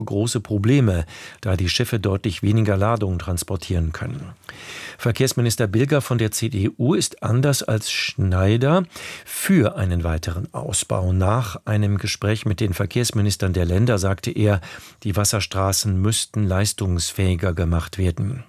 große Probleme, da die Schiffe deutlich weniger Ladung transportieren können. Verkehrsminister Bilger von der CDU ist anders als Schneider für einen weiteren Ausbau. Nach einem Gespräch mit den Verkehrsministern der Länder sagte er, die Wasserstraßen müssten leistungsfähiger gemacht werden.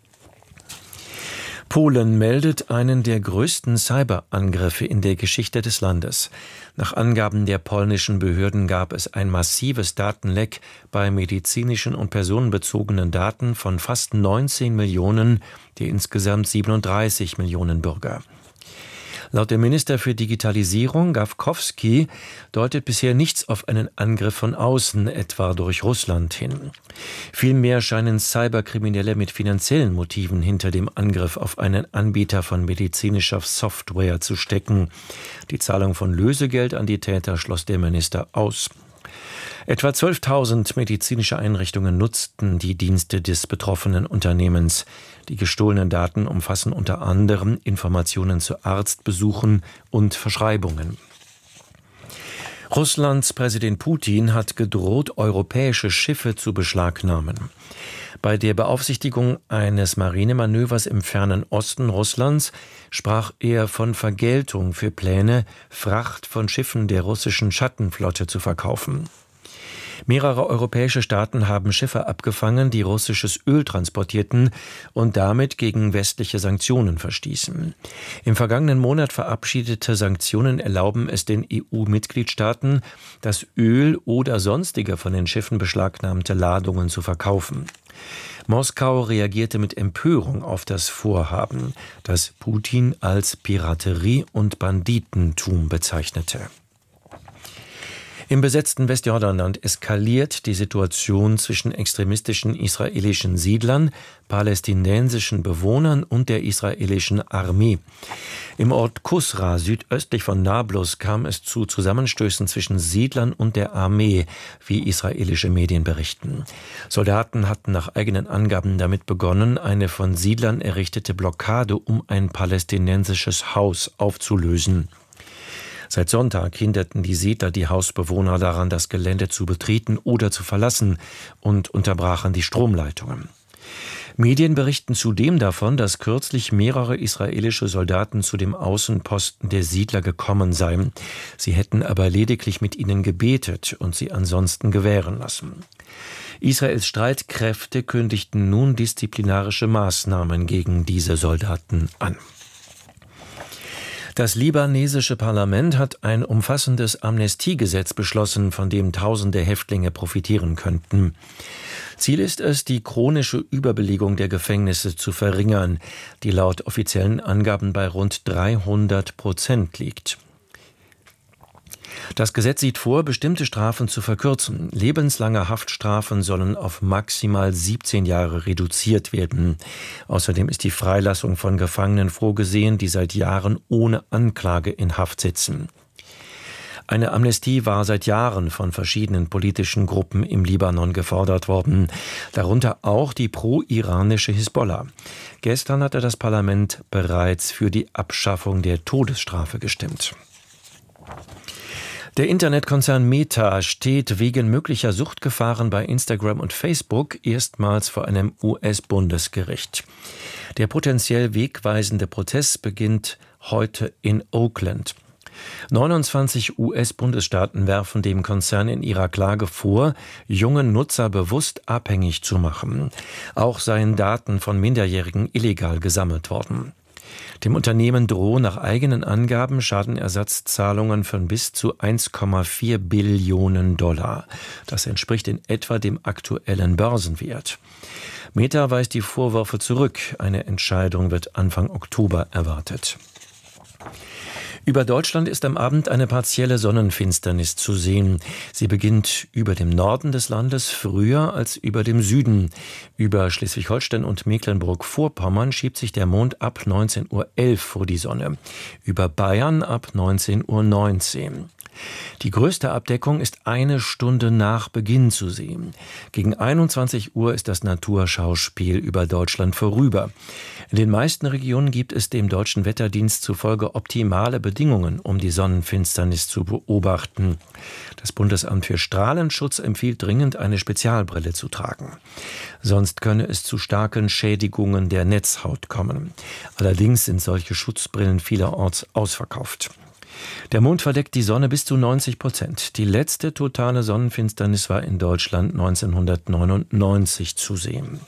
Polen meldet einen der größten Cyberangriffe in der Geschichte des Landes. Nach Angaben der polnischen Behörden gab es ein massives Datenleck bei medizinischen und personenbezogenen Daten von fast 19 Millionen der insgesamt 37 Millionen Bürger. Laut dem Minister für Digitalisierung Gawkowski deutet bisher nichts auf einen Angriff von außen, etwa durch Russland, hin. Vielmehr scheinen Cyberkriminelle mit finanziellen Motiven hinter dem Angriff auf einen Anbieter von medizinischer Software zu stecken. Die Zahlung von Lösegeld an die Täter schloss der Minister aus. Etwa 12.000 medizinische Einrichtungen nutzten die Dienste des betroffenen Unternehmens. Die gestohlenen Daten umfassen unter anderem Informationen zu Arztbesuchen und Verschreibungen. Russlands Präsident Putin hat gedroht, europäische Schiffe zu beschlagnahmen. Bei der Beaufsichtigung eines Marinemanövers im fernen Osten Russlands sprach er von Vergeltung für Pläne, Fracht von Schiffen der russischen Schattenflotte zu verkaufen. Mehrere europäische Staaten haben Schiffe abgefangen, die russisches Öl transportierten und damit gegen westliche Sanktionen verstießen. Im vergangenen Monat verabschiedete Sanktionen erlauben es den EU-Mitgliedstaaten, das Öl oder sonstige von den Schiffen beschlagnahmte Ladungen zu verkaufen. Moskau reagierte mit Empörung auf das Vorhaben, das Putin als Piraterie und Banditentum bezeichnete. Im besetzten Westjordanland eskaliert die Situation zwischen extremistischen israelischen Siedlern, palästinensischen Bewohnern und der israelischen Armee. Im Ort Kusra, südöstlich von Nablus, kam es zu Zusammenstößen zwischen Siedlern und der Armee, wie israelische Medien berichten. Soldaten hatten nach eigenen Angaben damit begonnen, eine von Siedlern errichtete Blockade um ein palästinensisches Haus aufzulösen. Seit Sonntag hinderten die Siedler die Hausbewohner daran, das Gelände zu betreten oder zu verlassen, und unterbrachen die Stromleitungen. Medien berichten zudem davon, dass kürzlich mehrere israelische Soldaten zu dem Außenposten der Siedler gekommen seien. Sie hätten aber lediglich mit ihnen gebetet und sie ansonsten gewähren lassen. Israels Streitkräfte kündigten nun disziplinarische Maßnahmen gegen diese Soldaten an. Das libanesische Parlament hat ein umfassendes Amnestiegesetz beschlossen, von dem Tausende Häftlinge profitieren könnten. Ziel ist es, die chronische Überbelegung der Gefängnisse zu verringern, die laut offiziellen Angaben bei rund 300% liegt. Das Gesetz sieht vor, bestimmte Strafen zu verkürzen. Lebenslange Haftstrafen sollen auf maximal 17 Jahre reduziert werden. Außerdem ist die Freilassung von Gefangenen vorgesehen, die seit Jahren ohne Anklage in Haft sitzen. Eine Amnestie war seit Jahren von verschiedenen politischen Gruppen im Libanon gefordert worden, darunter auch die pro-iranische Hisbollah. Gestern hatte das Parlament bereits für die Abschaffung der Todesstrafe gestimmt. Der Internetkonzern Meta steht wegen möglicher Suchtgefahren bei Instagram und Facebook erstmals vor einem US-Bundesgericht. Der potenziell wegweisende Prozess beginnt heute in Oakland. 29 US-Bundesstaaten werfen dem Konzern in ihrer Klage vor, junge Nutzer bewusst abhängig zu machen. Auch seien Daten von Minderjährigen illegal gesammelt worden. Dem Unternehmen drohen nach eigenen Angaben Schadenersatzzahlungen von bis zu 1,4 Billionen $. Das entspricht in etwa dem aktuellen Börsenwert. Meta weist die Vorwürfe zurück. Eine Entscheidung wird Anfang Oktober erwartet. Über Deutschland ist am Abend eine partielle Sonnenfinsternis zu sehen. Sie beginnt über dem Norden des Landes früher als über dem Süden. Über Schleswig-Holstein und Mecklenburg-Vorpommern schiebt sich der Mond ab 19:11 Uhr vor die Sonne. Über Bayern ab 19:19 Uhr. Die größte Abdeckung ist 1 Stunde nach Beginn zu sehen. Gegen 21 Uhr ist das Naturschauspiel über Deutschland vorüber. In den meisten Regionen gibt es dem Deutschen Wetterdienst zufolge optimale Bedingungen, um die Sonnenfinsternis zu beobachten. Das Bundesamt für Strahlenschutz empfiehlt dringend, eine Spezialbrille zu tragen. Sonst könne es zu starken Schädigungen der Netzhaut kommen. Allerdings sind solche Schutzbrillen vielerorts ausverkauft. Der Mond verdeckt die Sonne bis zu 90%. Die letzte totale Sonnenfinsternis war in Deutschland 1999 zu sehen.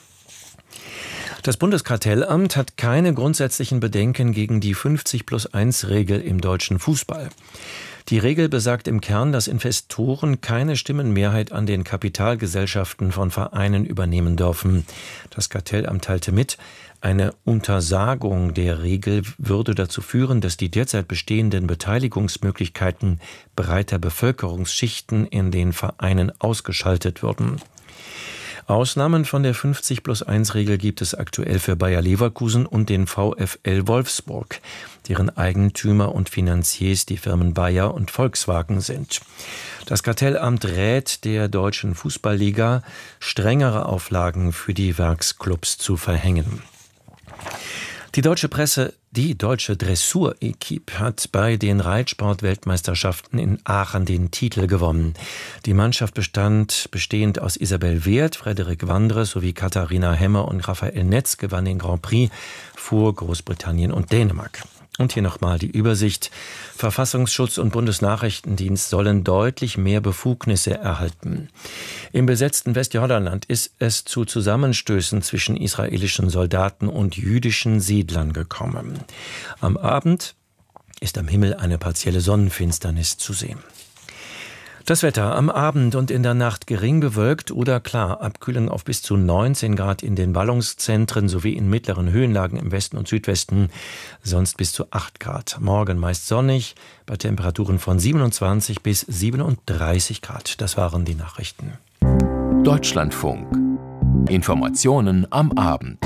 Das Bundeskartellamt hat keine grundsätzlichen Bedenken gegen die 50+1-Regel im deutschen Fußball. Die Regel besagt im Kern, dass Investoren keine Stimmenmehrheit an den Kapitalgesellschaften von Vereinen übernehmen dürfen. Das Kartellamt teilte mit, eine Untersagung der Regel würde dazu führen, dass die derzeit bestehenden Beteiligungsmöglichkeiten breiter Bevölkerungsschichten in den Vereinen ausgeschaltet würden. Ausnahmen von der 50+1-Regel gibt es aktuell für Bayer Leverkusen und den VfL Wolfsburg, deren Eigentümer und Finanziers die Firmen Bayer und Volkswagen sind. Das Kartellamt rät der Deutschen Fußballliga, strengere Auflagen für die Werksclubs zu verhängen. Die deutsche Dressur-Equipe hat bei den Reitsport-Weltmeisterschaften in Aachen den Titel gewonnen. Die Mannschaft bestehend aus Isabel Wert, Frederik Wandre sowie Katharina Hemmer und Raphael Netz gewann den Grand Prix vor Großbritannien und Dänemark. Und hier nochmal die Übersicht. Verfassungsschutz und Bundesnachrichtendienst sollen deutlich mehr Befugnisse erhalten. Im besetzten Westjordanland ist es zu Zusammenstößen zwischen israelischen Soldaten und jüdischen Siedlern gekommen. Am Abend ist am Himmel eine partielle Sonnenfinsternis zu sehen. Das Wetter am Abend und in der Nacht gering bewölkt oder klar. Abkühlung auf bis zu 19 Grad in den Ballungszentren sowie in mittleren Höhenlagen im Westen und Südwesten. Sonst bis zu 8 Grad. Morgen meist sonnig bei Temperaturen von 27 bis 37 Grad. Das waren die Nachrichten. Deutschlandfunk. Informationen am Abend.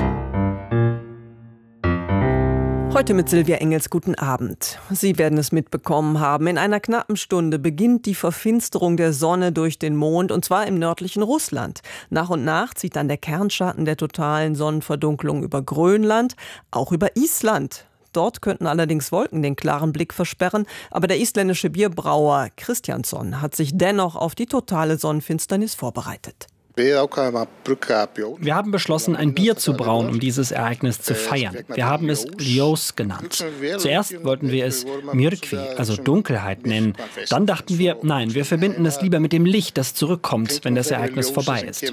Heute mit Silvia Engels, guten Abend. Sie werden es mitbekommen haben, in einer knappen Stunde beginnt die Verfinsterung der Sonne durch den Mond, und zwar im nördlichen Russland. Nach und nach zieht dann der Kernschatten der totalen Sonnenverdunklung über Grönland, auch über Island. Dort könnten allerdings Wolken den klaren Blick versperren, aber der isländische Bierbrauer Kristjansson hat sich dennoch auf die totale Sonnenfinsternis vorbereitet. Wir haben beschlossen, ein Bier zu brauen, um dieses Ereignis zu feiern. Wir haben es Ljós genannt. Zuerst wollten wir es Myrkvi, also Dunkelheit, nennen. Dann dachten wir, nein, wir verbinden es lieber mit dem Licht, das zurückkommt, wenn das Ereignis vorbei ist.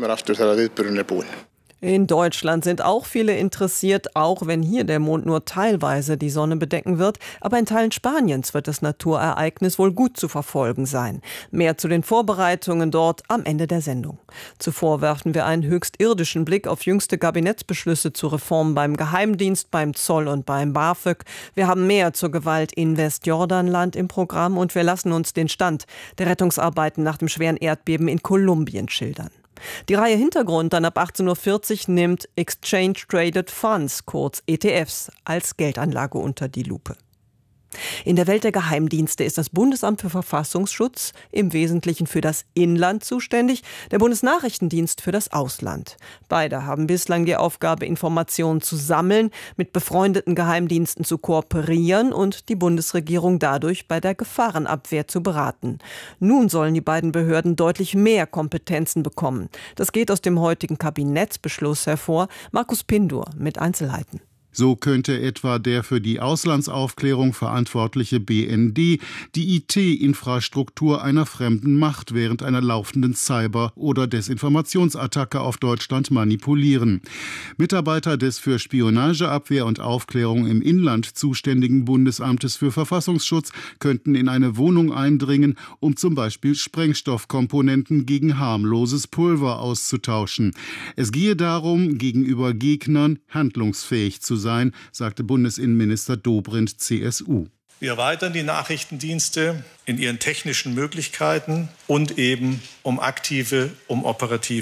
In Deutschland sind auch viele interessiert, auch wenn hier der Mond nur teilweise die Sonne bedecken wird. Aber in Teilen Spaniens wird das Naturereignis wohl gut zu verfolgen sein. Mehr zu den Vorbereitungen dort am Ende der Sendung. Zuvor werfen wir einen höchst irdischen Blick auf jüngste Kabinettsbeschlüsse zu Reformen beim Geheimdienst, beim Zoll und beim BAföG. Wir haben mehr zur Gewalt in Westjordanland im Programm und wir lassen uns den Stand der Rettungsarbeiten nach dem schweren Erdbeben in Kolumbien schildern. Die Reihe Hintergrund dann ab 18.40 Uhr nimmt Exchange Traded Funds, kurz ETFs, als Geldanlage unter die Lupe. In der Welt der Geheimdienste ist das Bundesamt für Verfassungsschutz im Wesentlichen für das Inland zuständig, der Bundesnachrichtendienst für das Ausland. Beide haben bislang die Aufgabe, Informationen zu sammeln, mit befreundeten Geheimdiensten zu kooperieren und die Bundesregierung dadurch bei der Gefahrenabwehr zu beraten. Nun sollen die beiden Behörden deutlich mehr Kompetenzen bekommen. Das geht aus dem heutigen Kabinettsbeschluss hervor. Markus Pindur mit Einzelheiten. So könnte etwa der für die Auslandsaufklärung verantwortliche BND die IT-Infrastruktur einer fremden Macht während einer laufenden Cyber- oder Desinformationsattacke auf Deutschland manipulieren. Mitarbeiter des für Spionageabwehr und Aufklärung im Inland zuständigen Bundesamtes für Verfassungsschutz könnten in eine Wohnung eindringen, um zum Beispiel Sprengstoffkomponenten gegen harmloses Pulver auszutauschen. Es gehe darum, gegenüber Gegnern handlungsfähig zu sein, sagte Bundesinnenminister Dobrindt, CSU. Wir erweitern die Nachrichtendienste in ihren technischen Möglichkeiten und eben um operative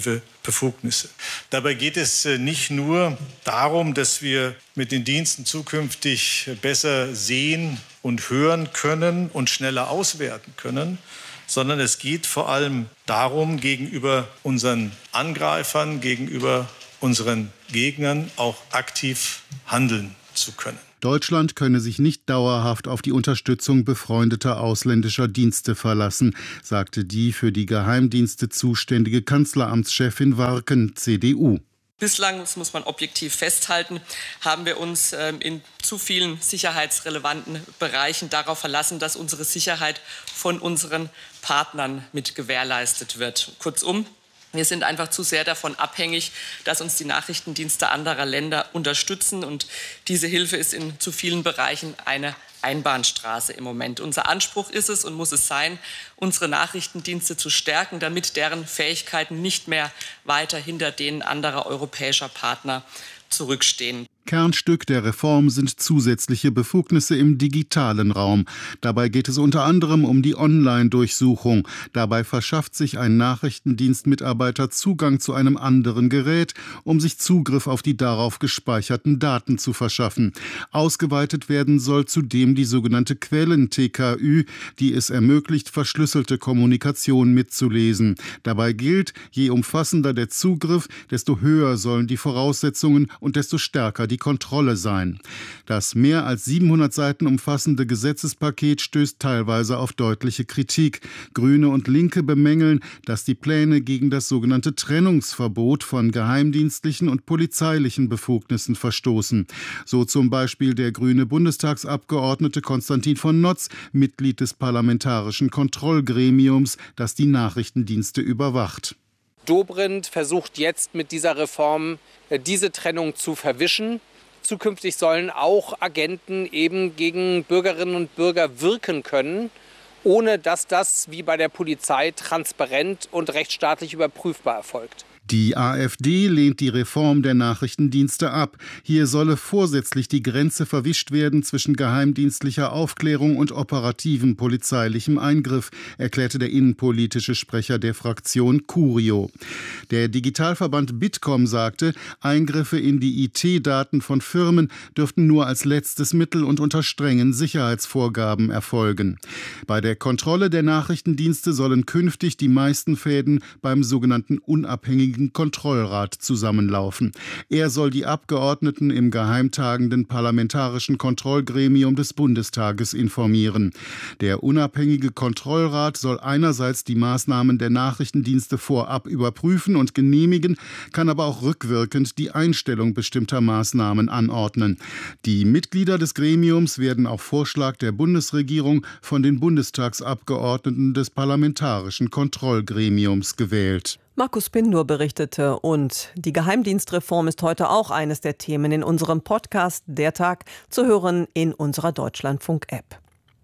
Befugnisse. Dabei geht es nicht nur darum, dass wir mit den Diensten zukünftig besser sehen und hören können und schneller auswerten können, sondern es geht vor allem darum, gegenüber unseren Angreifern, gegenüber unseren Gegnern auch aktiv handeln zu können. Deutschland könne sich nicht dauerhaft auf die Unterstützung befreundeter ausländischer Dienste verlassen, sagte die für die Geheimdienste zuständige Kanzleramtschefin Warken, CDU. Bislang, das muss man objektiv festhalten, haben wir uns in zu vielen sicherheitsrelevanten Bereichen darauf verlassen, dass unsere Sicherheit von unseren Partnern mit gewährleistet wird. Kurzum, wir sind einfach zu sehr davon abhängig, dass uns die Nachrichtendienste anderer Länder unterstützen. Und diese Hilfe ist in zu vielen Bereichen eine Einbahnstraße im Moment. Unser Anspruch ist es und muss es sein, unsere Nachrichtendienste zu stärken, damit deren Fähigkeiten nicht mehr weiter hinter denen anderer europäischer Partner zurückstehen. Kernstück der Reform sind zusätzliche Befugnisse im digitalen Raum. Dabei geht es unter anderem um die Online-Durchsuchung. Dabei verschafft sich ein Nachrichtendienstmitarbeiter Zugang zu einem anderen Gerät, um sich Zugriff auf die darauf gespeicherten Daten zu verschaffen. Ausgeweitet werden soll zudem die sogenannte Quellen-TKÜ, die es ermöglicht, verschlüsselte Kommunikation mitzulesen. Dabei gilt, je umfassender der Zugriff, desto höher sollen die Voraussetzungen und desto stärker die Kontrolle sein. Das mehr als 700 Seiten umfassende Gesetzespaket stößt teilweise auf deutliche Kritik. Grüne und Linke bemängeln, dass die Pläne gegen das sogenannte Trennungsverbot von geheimdienstlichen und polizeilichen Befugnissen verstoßen. So zum Beispiel der grüne Bundestagsabgeordnete Konstantin von Notz, Mitglied des Parlamentarischen Kontrollgremiums, das die Nachrichtendienste überwacht. Dobrindt versucht jetzt mit dieser Reform diese Trennung zu verwischen. Zukünftig sollen auch Agenten eben gegen Bürgerinnen und Bürger wirken können, ohne dass das wie bei der Polizei transparent und rechtsstaatlich überprüfbar erfolgt. Die AfD lehnt die Reform der Nachrichtendienste ab. Hier solle vorsätzlich die Grenze verwischt werden zwischen geheimdienstlicher Aufklärung und operativem polizeilichem Eingriff, erklärte der innenpolitische Sprecher der Fraktion Curio. Der Digitalverband Bitkom sagte, Eingriffe in die IT-Daten von Firmen dürften nur als letztes Mittel und unter strengen Sicherheitsvorgaben erfolgen. Bei der Kontrolle der Nachrichtendienste sollen künftig die meisten Fäden beim sogenannten unabhängigen Kontrollrat zusammenlaufen. Er soll die Abgeordneten im geheimtagenden Parlamentarischen Kontrollgremium des Bundestages informieren. Der unabhängige Kontrollrat soll einerseits die Maßnahmen der Nachrichtendienste vorab überprüfen und genehmigen, kann aber auch rückwirkend die Einstellung bestimmter Maßnahmen anordnen. Die Mitglieder des Gremiums werden auf Vorschlag der Bundesregierung von den Bundestagsabgeordneten des Parlamentarischen Kontrollgremiums gewählt. Markus Pindur berichtete und die Geheimdienstreform ist heute auch eines der Themen in unserem Podcast Der Tag zu hören in unserer Deutschlandfunk-App.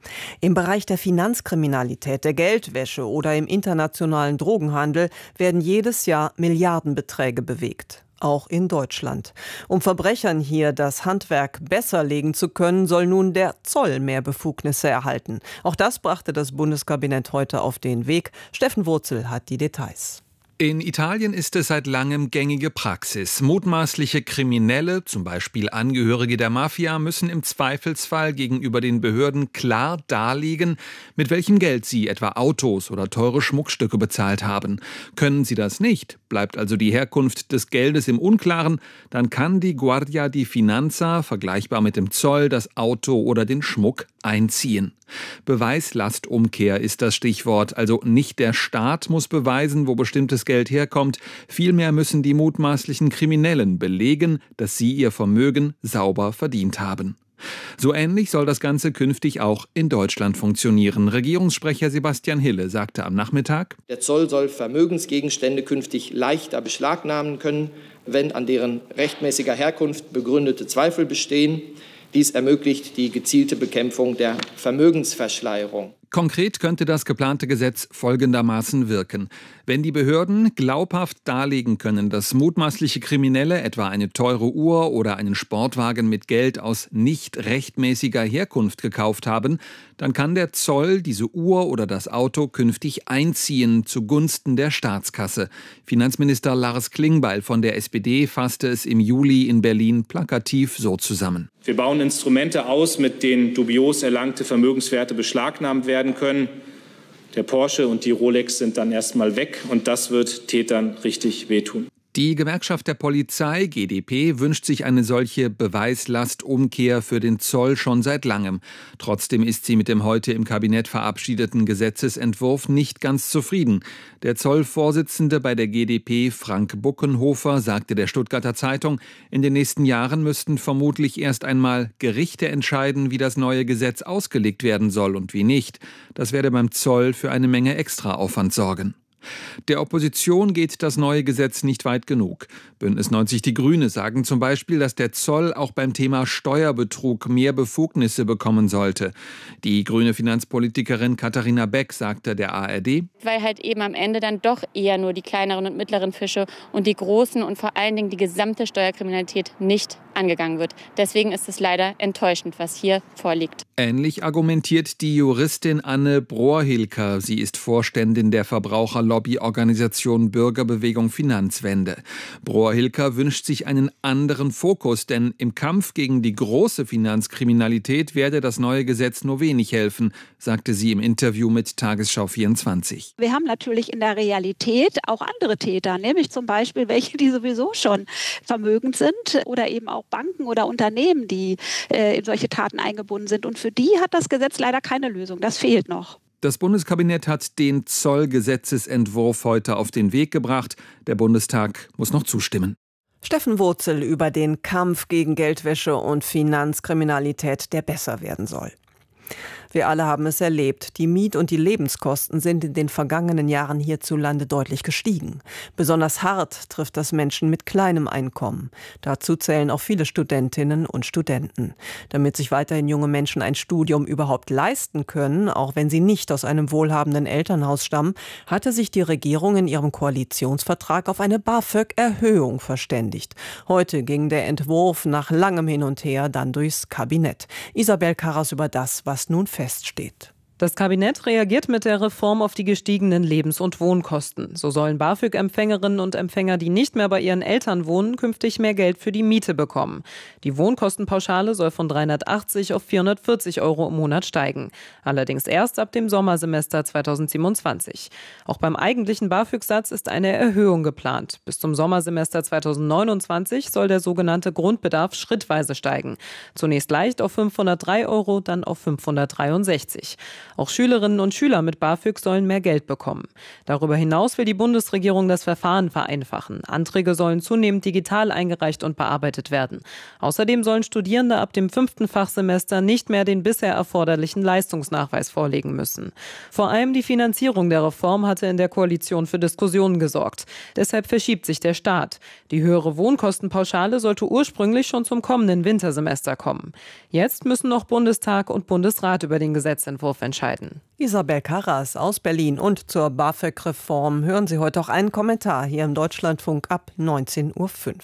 Im Bereich der Finanzkriminalität, der Geldwäsche oder im internationalen Drogenhandel werden jedes Jahr Milliardenbeträge bewegt. Auch in Deutschland. Um Verbrechern hier das Handwerk besser legen zu können, soll nun der Zoll mehr Befugnisse erhalten. Auch das brachte das Bundeskabinett heute auf den Weg. Steffen Wurzel hat die Details. In Italien ist es seit langem gängige Praxis. Mutmaßliche Kriminelle, zum Beispiel Angehörige der Mafia, müssen im Zweifelsfall gegenüber den Behörden klar darlegen, mit welchem Geld sie etwa Autos oder teure Schmuckstücke bezahlt haben. Können sie das nicht, bleibt also die Herkunft des Geldes im Unklaren, dann kann die Guardia di Finanza, vergleichbar mit dem Zoll, das Auto oder den Schmuck einziehen. Beweislastumkehr ist das Stichwort, also nicht der Staat muss beweisen, wo bestimmtes Geld herkommt, vielmehr müssen die mutmaßlichen Kriminellen belegen, dass sie ihr Vermögen sauber verdient haben. So ähnlich soll das Ganze künftig auch in Deutschland funktionieren. Regierungssprecher Sebastian Hille sagte am Nachmittag: Der Zoll soll Vermögensgegenstände künftig leichter beschlagnahmen können, wenn an deren rechtmäßiger Herkunft begründete Zweifel bestehen. Dies ermöglicht die gezielte Bekämpfung der Vermögensverschleierung. Konkret könnte das geplante Gesetz folgendermaßen wirken. Wenn die Behörden glaubhaft darlegen können, dass mutmaßliche Kriminelle etwa eine teure Uhr oder einen Sportwagen mit Geld aus nicht rechtmäßiger Herkunft gekauft haben, dann kann der Zoll diese Uhr oder das Auto künftig einziehen zugunsten der Staatskasse. Finanzminister Lars Klingbeil von der SPD fasste es im Juli in Berlin plakativ so zusammen. Wir bauen Instrumente aus, mit denen dubios erlangte Vermögenswerte beschlagnahmt werden können. Der Porsche und die Rolex sind dann erstmal weg und das wird Tätern richtig wehtun. Die Gewerkschaft der Polizei, GdP, wünscht sich eine solche Beweislastumkehr für den Zoll schon seit langem. Trotzdem ist sie mit dem heute im Kabinett verabschiedeten Gesetzesentwurf nicht ganz zufrieden. Der Zollvorsitzende bei der GdP, Frank Buckenhofer, sagte der Stuttgarter Zeitung, in den nächsten Jahren müssten vermutlich erst einmal Gerichte entscheiden, wie das neue Gesetz ausgelegt werden soll und wie nicht. Das werde beim Zoll für eine Menge Extraaufwand sorgen. Der Opposition geht das neue Gesetz nicht weit genug. Bündnis 90 Die Grüne sagen zum Beispiel, dass der Zoll auch beim Thema Steuerbetrug mehr Befugnisse bekommen sollte. Die grüne Finanzpolitikerin Katharina Beck sagte der ARD: Weil halt eben am Ende dann doch eher nur die kleineren und mittleren Fische und die großen und vor allen Dingen die gesamte Steuerkriminalität nicht angegangen wird. Deswegen ist es leider enttäuschend, was hier vorliegt. Ähnlich argumentiert die Juristin Anne Brohr-Hilker. Sie ist Vorständin der Verbraucherlobbyorganisation Bürgerbewegung Finanzwende. Brohr-Hilker wünscht sich einen anderen Fokus, denn im Kampf gegen die große Finanzkriminalität werde das neue Gesetz nur wenig helfen, sagte sie im Interview mit Tagesschau 24. Wir haben natürlich in der Realität auch andere Täter, nämlich zum Beispiel welche, die sowieso schon vermögend sind oder eben auch Banken oder Unternehmen, die in solche Taten eingebunden sind. Und für die hat das Gesetz leider keine Lösung. Das fehlt noch. Das Bundeskabinett hat den Zollgesetzesentwurf heute auf den Weg gebracht. Der Bundestag muss noch zustimmen. Steffen Wurzel über den Kampf gegen Geldwäsche und Finanzkriminalität, der besser werden soll. Wir alle haben es erlebt. Die Miet- und die Lebenskosten sind in den vergangenen Jahren hierzulande deutlich gestiegen. Besonders hart trifft das Menschen mit kleinem Einkommen. Dazu zählen auch viele Studentinnen und Studenten. Damit sich weiterhin junge Menschen ein Studium überhaupt leisten können, auch wenn sie nicht aus einem wohlhabenden Elternhaus stammen, hatte sich die Regierung in ihrem Koalitionsvertrag auf eine BAföG-Erhöhung verständigt. Heute ging der Entwurf nach langem Hin und Her dann durchs Kabinett. Isabel Karras über das, was nun feststeht. Das Kabinett reagiert mit der Reform auf die gestiegenen Lebens- und Wohnkosten. So sollen BAföG-Empfängerinnen und Empfänger, die nicht mehr bei ihren Eltern wohnen, künftig mehr Geld für die Miete bekommen. Die Wohnkostenpauschale soll von 380 auf 440 € im Monat steigen. Allerdings erst ab dem Sommersemester 2027. Auch beim eigentlichen BAföG-Satz ist eine Erhöhung geplant. Bis zum Sommersemester 2029 soll der sogenannte Grundbedarf schrittweise steigen. Zunächst leicht auf 503 €, dann auf 563. Auch Schülerinnen und Schüler mit BAföG sollen mehr Geld bekommen. Darüber hinaus will die Bundesregierung das Verfahren vereinfachen. Anträge sollen zunehmend digital eingereicht und bearbeitet werden. Außerdem sollen Studierende ab dem 5. Fachsemester nicht mehr den bisher erforderlichen Leistungsnachweis vorlegen müssen. Vor allem die Finanzierung der Reform hatte in der Koalition für Diskussionen gesorgt. Deshalb verschiebt sich der Start. Die höhere Wohnkostenpauschale sollte ursprünglich schon zum kommenden Wintersemester kommen. Jetzt müssen noch Bundestag und Bundesrat über den Gesetzentwurf entscheiden. Isabel Karras aus Berlin. Und zur BAföG-Reform hören Sie heute auch einen Kommentar hier im Deutschlandfunk ab 19:05 Uhr.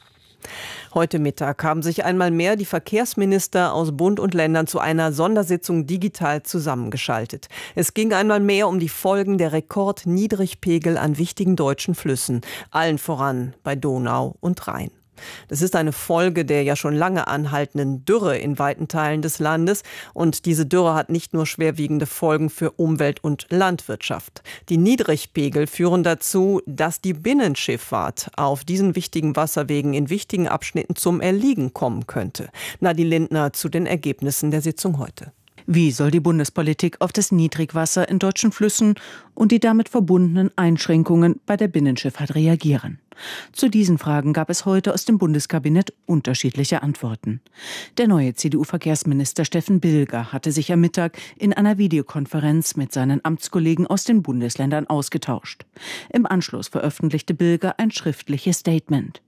Heute Mittag haben sich einmal mehr die Verkehrsminister aus Bund und Ländern zu einer Sondersitzung digital zusammengeschaltet. Es ging einmal mehr um die Folgen der Rekordniedrigpegel an wichtigen deutschen Flüssen, allen voran bei Donau und Rhein. Das ist eine Folge der ja schon lange anhaltenden Dürre in weiten Teilen des Landes. Und diese Dürre hat nicht nur schwerwiegende Folgen für Umwelt und Landwirtschaft. Die Niedrigpegel führen dazu, dass die Binnenschifffahrt auf diesen wichtigen Wasserwegen in wichtigen Abschnitten zum Erliegen kommen könnte. Nadine Lindner zu den Ergebnissen der Sitzung heute. Wie soll die Bundespolitik auf das Niedrigwasser in deutschen Flüssen und die damit verbundenen Einschränkungen bei der Binnenschifffahrt reagieren? Zu diesen Fragen gab es heute aus dem Bundeskabinett unterschiedliche Antworten. Der neue CDU-Verkehrsminister Steffen Bilger hatte sich am Mittag in einer Videokonferenz mit seinen Amtskollegen aus den Bundesländern ausgetauscht. Im Anschluss veröffentlichte Bilger ein schriftliches Statement.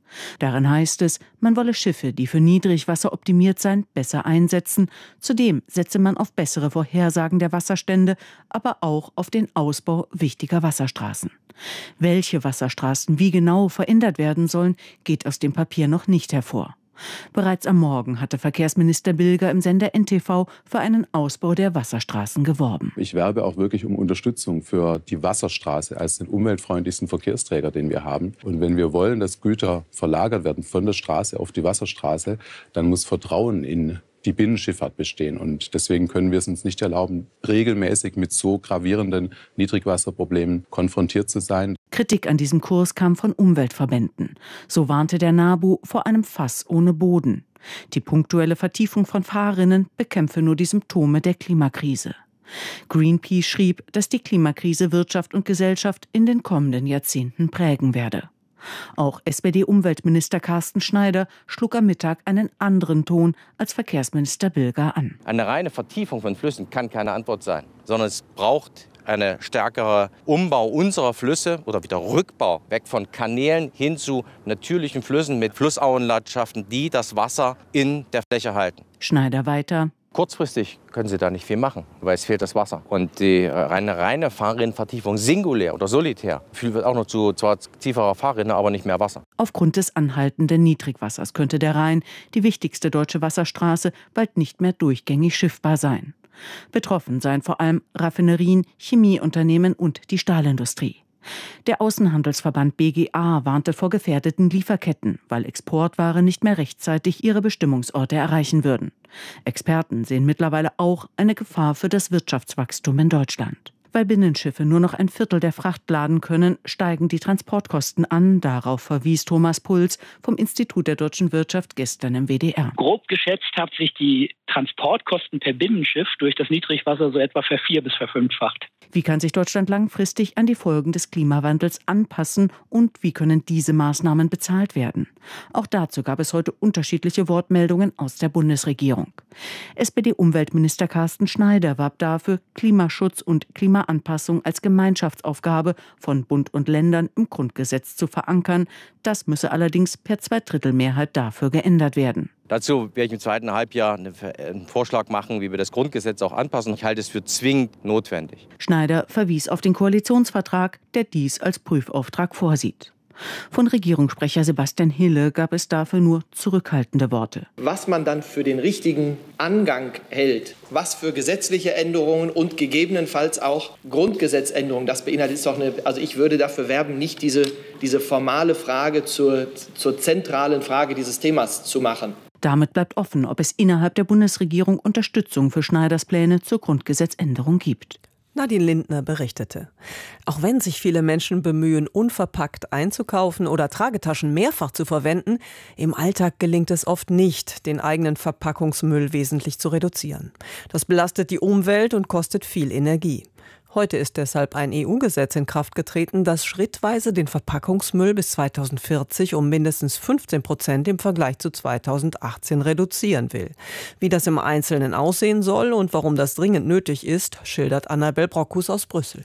Darin heißt es, man wolle Schiffe, die für Niedrigwasser optimiert seien, besser einsetzen. Zudem setze man auf bessere Vorhersagen der Wasserstände, aber auch auf den Ausbau wichtiger Wasserstraßen. Welche Wasserstraßen wie genau verändert werden sollen, geht aus dem Papier noch nicht hervor. Bereits am Morgen hatte Verkehrsminister Bilger im Sender NTV für einen Ausbau der Wasserstraßen geworben. Ich werbe auch wirklich um Unterstützung für die Wasserstraße als den umweltfreundlichsten Verkehrsträger, den wir haben. Und wenn wir wollen, dass Güter verlagert werden von der Straße auf die Wasserstraße, dann muss Vertrauen in die Binnenschifffahrt bestehen. Und deswegen können wir es uns nicht erlauben, regelmäßig mit so gravierenden Niedrigwasserproblemen konfrontiert zu sein. Kritik an diesem Kurs kam von Umweltverbänden. So warnte der NABU vor einem Fass ohne Boden. Die punktuelle Vertiefung von Fahrrinnen bekämpfe nur die Symptome der Klimakrise. Greenpeace schrieb, dass die Klimakrise Wirtschaft und Gesellschaft in den kommenden Jahrzehnten prägen werde. Auch SPD-Umweltminister Carsten Schneider schlug am Mittag einen anderen Ton als Verkehrsminister Bilger an. Eine reine Vertiefung von Flüssen kann keine Antwort sein, sondern es braucht eine stärkere Umbau unserer Flüsse oder wieder Rückbau weg von Kanälen hin zu natürlichen Flüssen mit Flussauenlandschaften, die das Wasser in der Fläche halten. Schneider weiter. Kurzfristig können Sie da nicht viel machen, weil es fehlt das Wasser. Und die reine Fahrrinnenvertiefung singulär oder solitär führt auch noch zu zwar tieferer Fahrrinne, aber nicht mehr Wasser. Aufgrund des anhaltenden Niedrigwassers könnte der Rhein, die wichtigste deutsche Wasserstraße, bald nicht mehr durchgängig schiffbar sein. Betroffen seien vor allem Raffinerien, Chemieunternehmen und die Stahlindustrie. Der Außenhandelsverband BGA warnte vor gefährdeten Lieferketten, weil Exportware nicht mehr rechtzeitig ihre Bestimmungsorte erreichen würden. Experten sehen mittlerweile auch eine Gefahr für das Wirtschaftswachstum in Deutschland. Weil Binnenschiffe nur noch ein Viertel der Fracht laden können, steigen die Transportkosten an. Darauf verwies Thomas Puls vom Institut der deutschen Wirtschaft gestern im WDR. Grob geschätzt haben sich die Transportkosten per Binnenschiff durch das Niedrigwasser so etwa ver-4- bis ver-5-facht. Wie kann sich Deutschland langfristig an die Folgen des Klimawandels anpassen und wie können diese Maßnahmen bezahlt werden? Auch dazu gab es heute unterschiedliche Wortmeldungen aus der Bundesregierung. SPD-Umweltminister Carsten Schneider warb dafür, Klimaschutz und Klimaanpassung als Gemeinschaftsaufgabe von Bund und Ländern im Grundgesetz zu verankern. Das müsse allerdings per Zweidrittelmehrheit dafür geändert werden. Dazu werde ich im zweiten Halbjahr einen Vorschlag machen, wie wir das Grundgesetz auch anpassen. Ich halte es für zwingend notwendig. Schneider verwies auf den Koalitionsvertrag, der dies als Prüfauftrag vorsieht. Von Regierungssprecher Sebastian Hille gab es dafür nur zurückhaltende Worte. Was man dann für den richtigen Angang hält, was für gesetzliche Änderungen und gegebenenfalls auch Grundgesetzänderungen, das beinhaltet ist doch also ich würde dafür werben, nicht diese formale Frage zur zentralen Frage dieses Themas zu machen. Damit bleibt offen, ob es innerhalb der Bundesregierung Unterstützung für Schneiders Pläne zur Grundgesetzänderung gibt. Nadine Lindner berichtete. Auch wenn sich viele Menschen bemühen, unverpackt einzukaufen oder Tragetaschen mehrfach zu verwenden, im Alltag gelingt es oft nicht, den eigenen Verpackungsmüll wesentlich zu reduzieren. Das belastet die Umwelt und kostet viel Energie. Heute ist deshalb ein EU-Gesetz in Kraft getreten, das schrittweise den Verpackungsmüll bis 2040 um mindestens 15% im Vergleich zu 2018 reduzieren will. Wie das im Einzelnen aussehen soll und warum das dringend nötig ist, schildert Annabel Brockus aus Brüssel.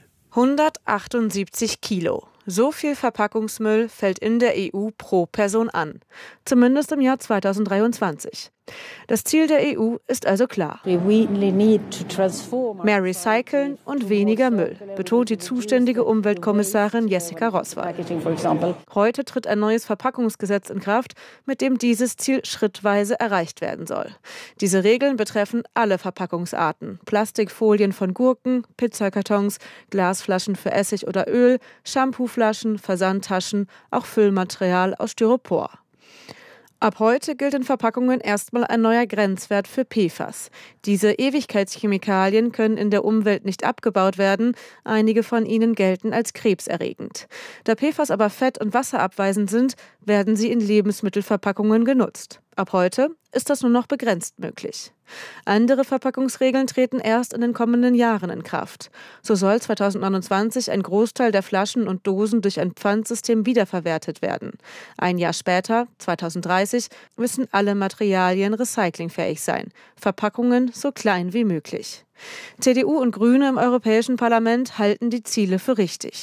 178 Kilo. So viel Verpackungsmüll fällt in der EU pro Person an. Zumindest im Jahr 2023. Das Ziel der EU ist also klar. Mehr recyceln und weniger Müll, betont die zuständige Umweltkommissarin Jessica Roswall. Heute tritt ein neues Verpackungsgesetz in Kraft, mit dem dieses Ziel schrittweise erreicht werden soll. Diese Regeln betreffen alle Verpackungsarten. Plastikfolien von Gurken, Pizzakartons, Glasflaschen für Essig oder Öl, Shampooflaschen, Versandtaschen, auch Füllmaterial aus Styropor. Ab heute gilt in Verpackungen erstmal ein neuer Grenzwert für PFAS. Diese Ewigkeitschemikalien können in der Umwelt nicht abgebaut werden. Einige von ihnen gelten als krebserregend. Da PFAS aber fett- und wasserabweisend sind, werden sie in Lebensmittelverpackungen genutzt. Ab heute ist das nur noch begrenzt möglich. Andere Verpackungsregeln treten erst in den kommenden Jahren in Kraft. So soll 2029 ein Großteil der Flaschen und Dosen durch ein Pfandsystem wiederverwertet werden. Ein Jahr später, 2030, müssen alle Materialien recyclingfähig sein. Verpackungen so klein wie möglich. CDU und Grüne im Europäischen Parlament halten die Ziele für richtig.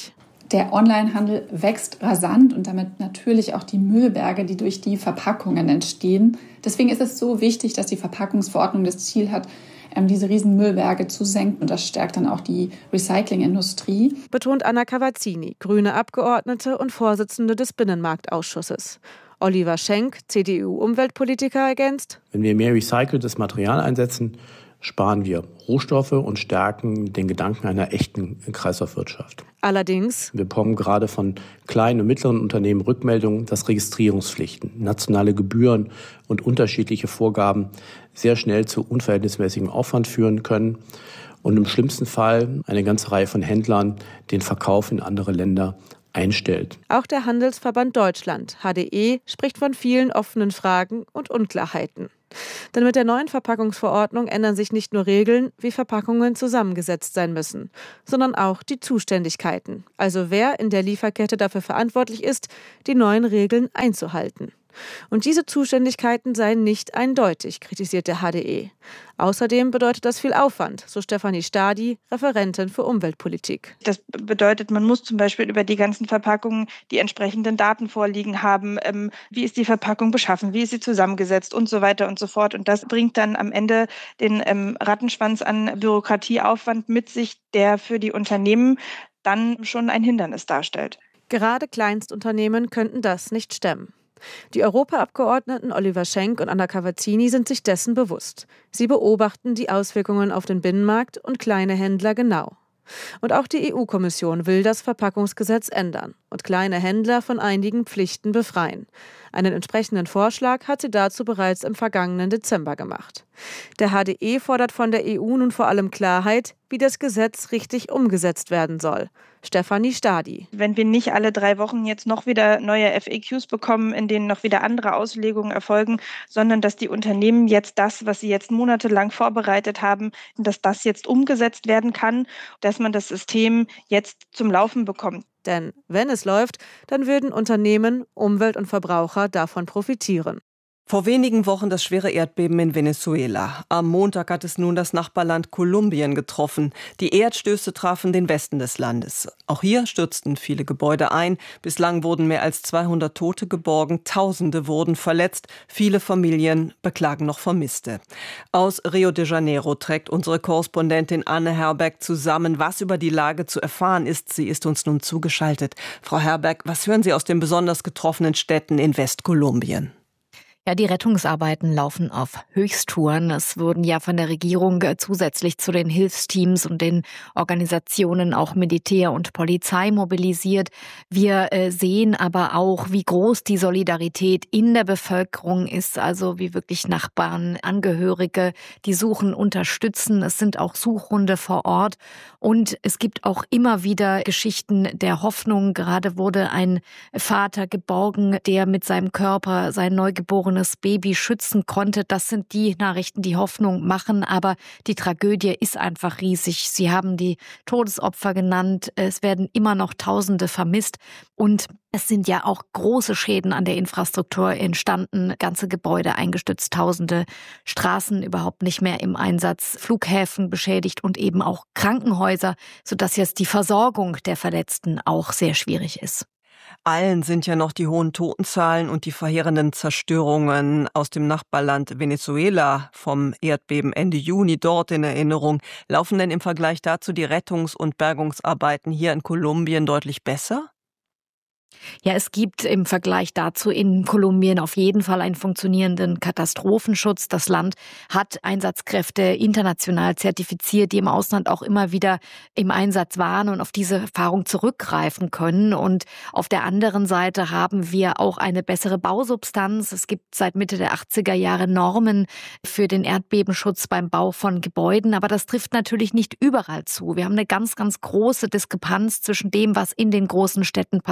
Der Onlinehandel wächst rasant und damit natürlich auch die Müllberge, die durch die Verpackungen entstehen. Deswegen ist es so wichtig, dass die Verpackungsverordnung das Ziel hat, diese riesen Müllberge zu senken. Und das stärkt dann auch die Recyclingindustrie. Betont Anna Cavazzini, grüne Abgeordnete und Vorsitzende des Binnenmarktausschusses. Oliver Schenk, CDU-Umweltpolitiker, ergänzt: Wenn wir mehr recyceltes Material einsetzen, sparen wir Rohstoffe und stärken den Gedanken einer echten Kreislaufwirtschaft. Allerdings: Wir bekommen gerade von kleinen und mittleren Unternehmen Rückmeldungen, dass Registrierungspflichten, nationale Gebühren und unterschiedliche Vorgaben sehr schnell zu unverhältnismäßigem Aufwand führen können und im schlimmsten Fall eine ganze Reihe von Händlern den Verkauf in andere Länder einstellt. Auch der Handelsverband Deutschland, HDE, spricht von vielen offenen Fragen und Unklarheiten. Denn mit der neuen Verpackungsverordnung ändern sich nicht nur Regeln, wie Verpackungen zusammengesetzt sein müssen, sondern auch die Zuständigkeiten, also wer in der Lieferkette dafür verantwortlich ist, die neuen Regeln einzuhalten. Und diese Zuständigkeiten seien nicht eindeutig, kritisiert der HDE. Außerdem bedeutet das viel Aufwand, so Stefanie Stadi, Referentin für Umweltpolitik. Das bedeutet, man muss zum Beispiel über die ganzen Verpackungen die entsprechenden Daten vorliegen haben. Wie ist die Verpackung beschaffen? Wie ist sie zusammengesetzt? Und so weiter und so fort. Und das bringt dann am Ende den Rattenschwanz an Bürokratieaufwand mit sich, der für die Unternehmen dann schon ein Hindernis darstellt. Gerade Kleinstunternehmen könnten das nicht stemmen. Die Europaabgeordneten Oliver Schenk und Anna Cavazzini sind sich dessen bewusst. Sie beobachten die Auswirkungen auf den Binnenmarkt und kleine Händler genau. Und auch die EU-Kommission will das Verpackungsgesetz ändern und kleine Händler von einigen Pflichten befreien. Einen entsprechenden Vorschlag hat sie dazu bereits im vergangenen Dezember gemacht. Der HDE fordert von der EU nun vor allem Klarheit, wie das Gesetz richtig umgesetzt werden soll. Stefanie Stadi. Wenn wir nicht alle 3 Wochen jetzt noch wieder neue FAQs bekommen, in denen noch wieder andere Auslegungen erfolgen, sondern dass die Unternehmen jetzt das, was sie jetzt monatelang vorbereitet haben, dass das jetzt umgesetzt werden kann, dass man das System jetzt zum Laufen bekommt. Denn wenn es läuft, dann würden Unternehmen, Umwelt und Verbraucher davon profitieren. Vor wenigen Wochen das schwere Erdbeben in Venezuela. Am Montag hat es nun das Nachbarland Kolumbien getroffen. Die Erdstöße trafen den Westen des Landes. Auch hier stürzten viele Gebäude ein. Bislang wurden mehr als 200 Tote geborgen. Tausende wurden verletzt. Viele Familien beklagen noch Vermisste. Aus Rio de Janeiro trägt unsere Korrespondentin Anne Herberg zusammen, was über die Lage zu erfahren ist. Sie ist uns nun zugeschaltet. Frau Herberg, was hören Sie aus den besonders getroffenen Städten in Westkolumbien? Ja, die Rettungsarbeiten laufen auf Höchsttouren. Es wurden ja von der Regierung zusätzlich zu den Hilfsteams und den Organisationen auch Militär und Polizei mobilisiert. Wir sehen aber auch, wie groß die Solidarität in der Bevölkerung ist, also wie wirklich Nachbarn, Angehörige, die suchen, unterstützen. Es sind auch Suchhunde vor Ort und es gibt auch immer wieder Geschichten der Hoffnung. Gerade wurde ein Vater geborgen, der mit seinem Körper sein neugeborenes Baby schützen konnte. Das sind die Nachrichten, die Hoffnung machen, aber die Tragödie ist einfach riesig. Sie haben die Todesopfer genannt. Es werden immer noch Tausende vermisst und es sind ja auch große Schäden an der Infrastruktur entstanden, ganze Gebäude eingestürzt, Tausende Straßen überhaupt nicht mehr im Einsatz, Flughäfen beschädigt und eben auch Krankenhäuser, sodass jetzt die Versorgung der Verletzten auch sehr schwierig ist. Allen sind ja noch die hohen Totenzahlen und die verheerenden Zerstörungen aus dem Nachbarland Venezuela vom Erdbeben Ende Juni dort in Erinnerung. Laufen denn im Vergleich dazu die Rettungs- und Bergungsarbeiten hier in Kolumbien deutlich besser? Ja, es gibt im Vergleich dazu in Kolumbien auf jeden Fall einen funktionierenden Katastrophenschutz. Das Land hat Einsatzkräfte international zertifiziert, die im Ausland auch immer wieder im Einsatz waren und auf diese Erfahrung zurückgreifen können. Und auf der anderen Seite haben wir auch eine bessere Bausubstanz. Es gibt seit Mitte der 80er Jahre Normen für den Erdbebenschutz beim Bau von Gebäuden. Aber das trifft natürlich nicht überall zu. Wir haben eine ganz, ganz große Diskrepanz zwischen dem, was in den großen Städten passiert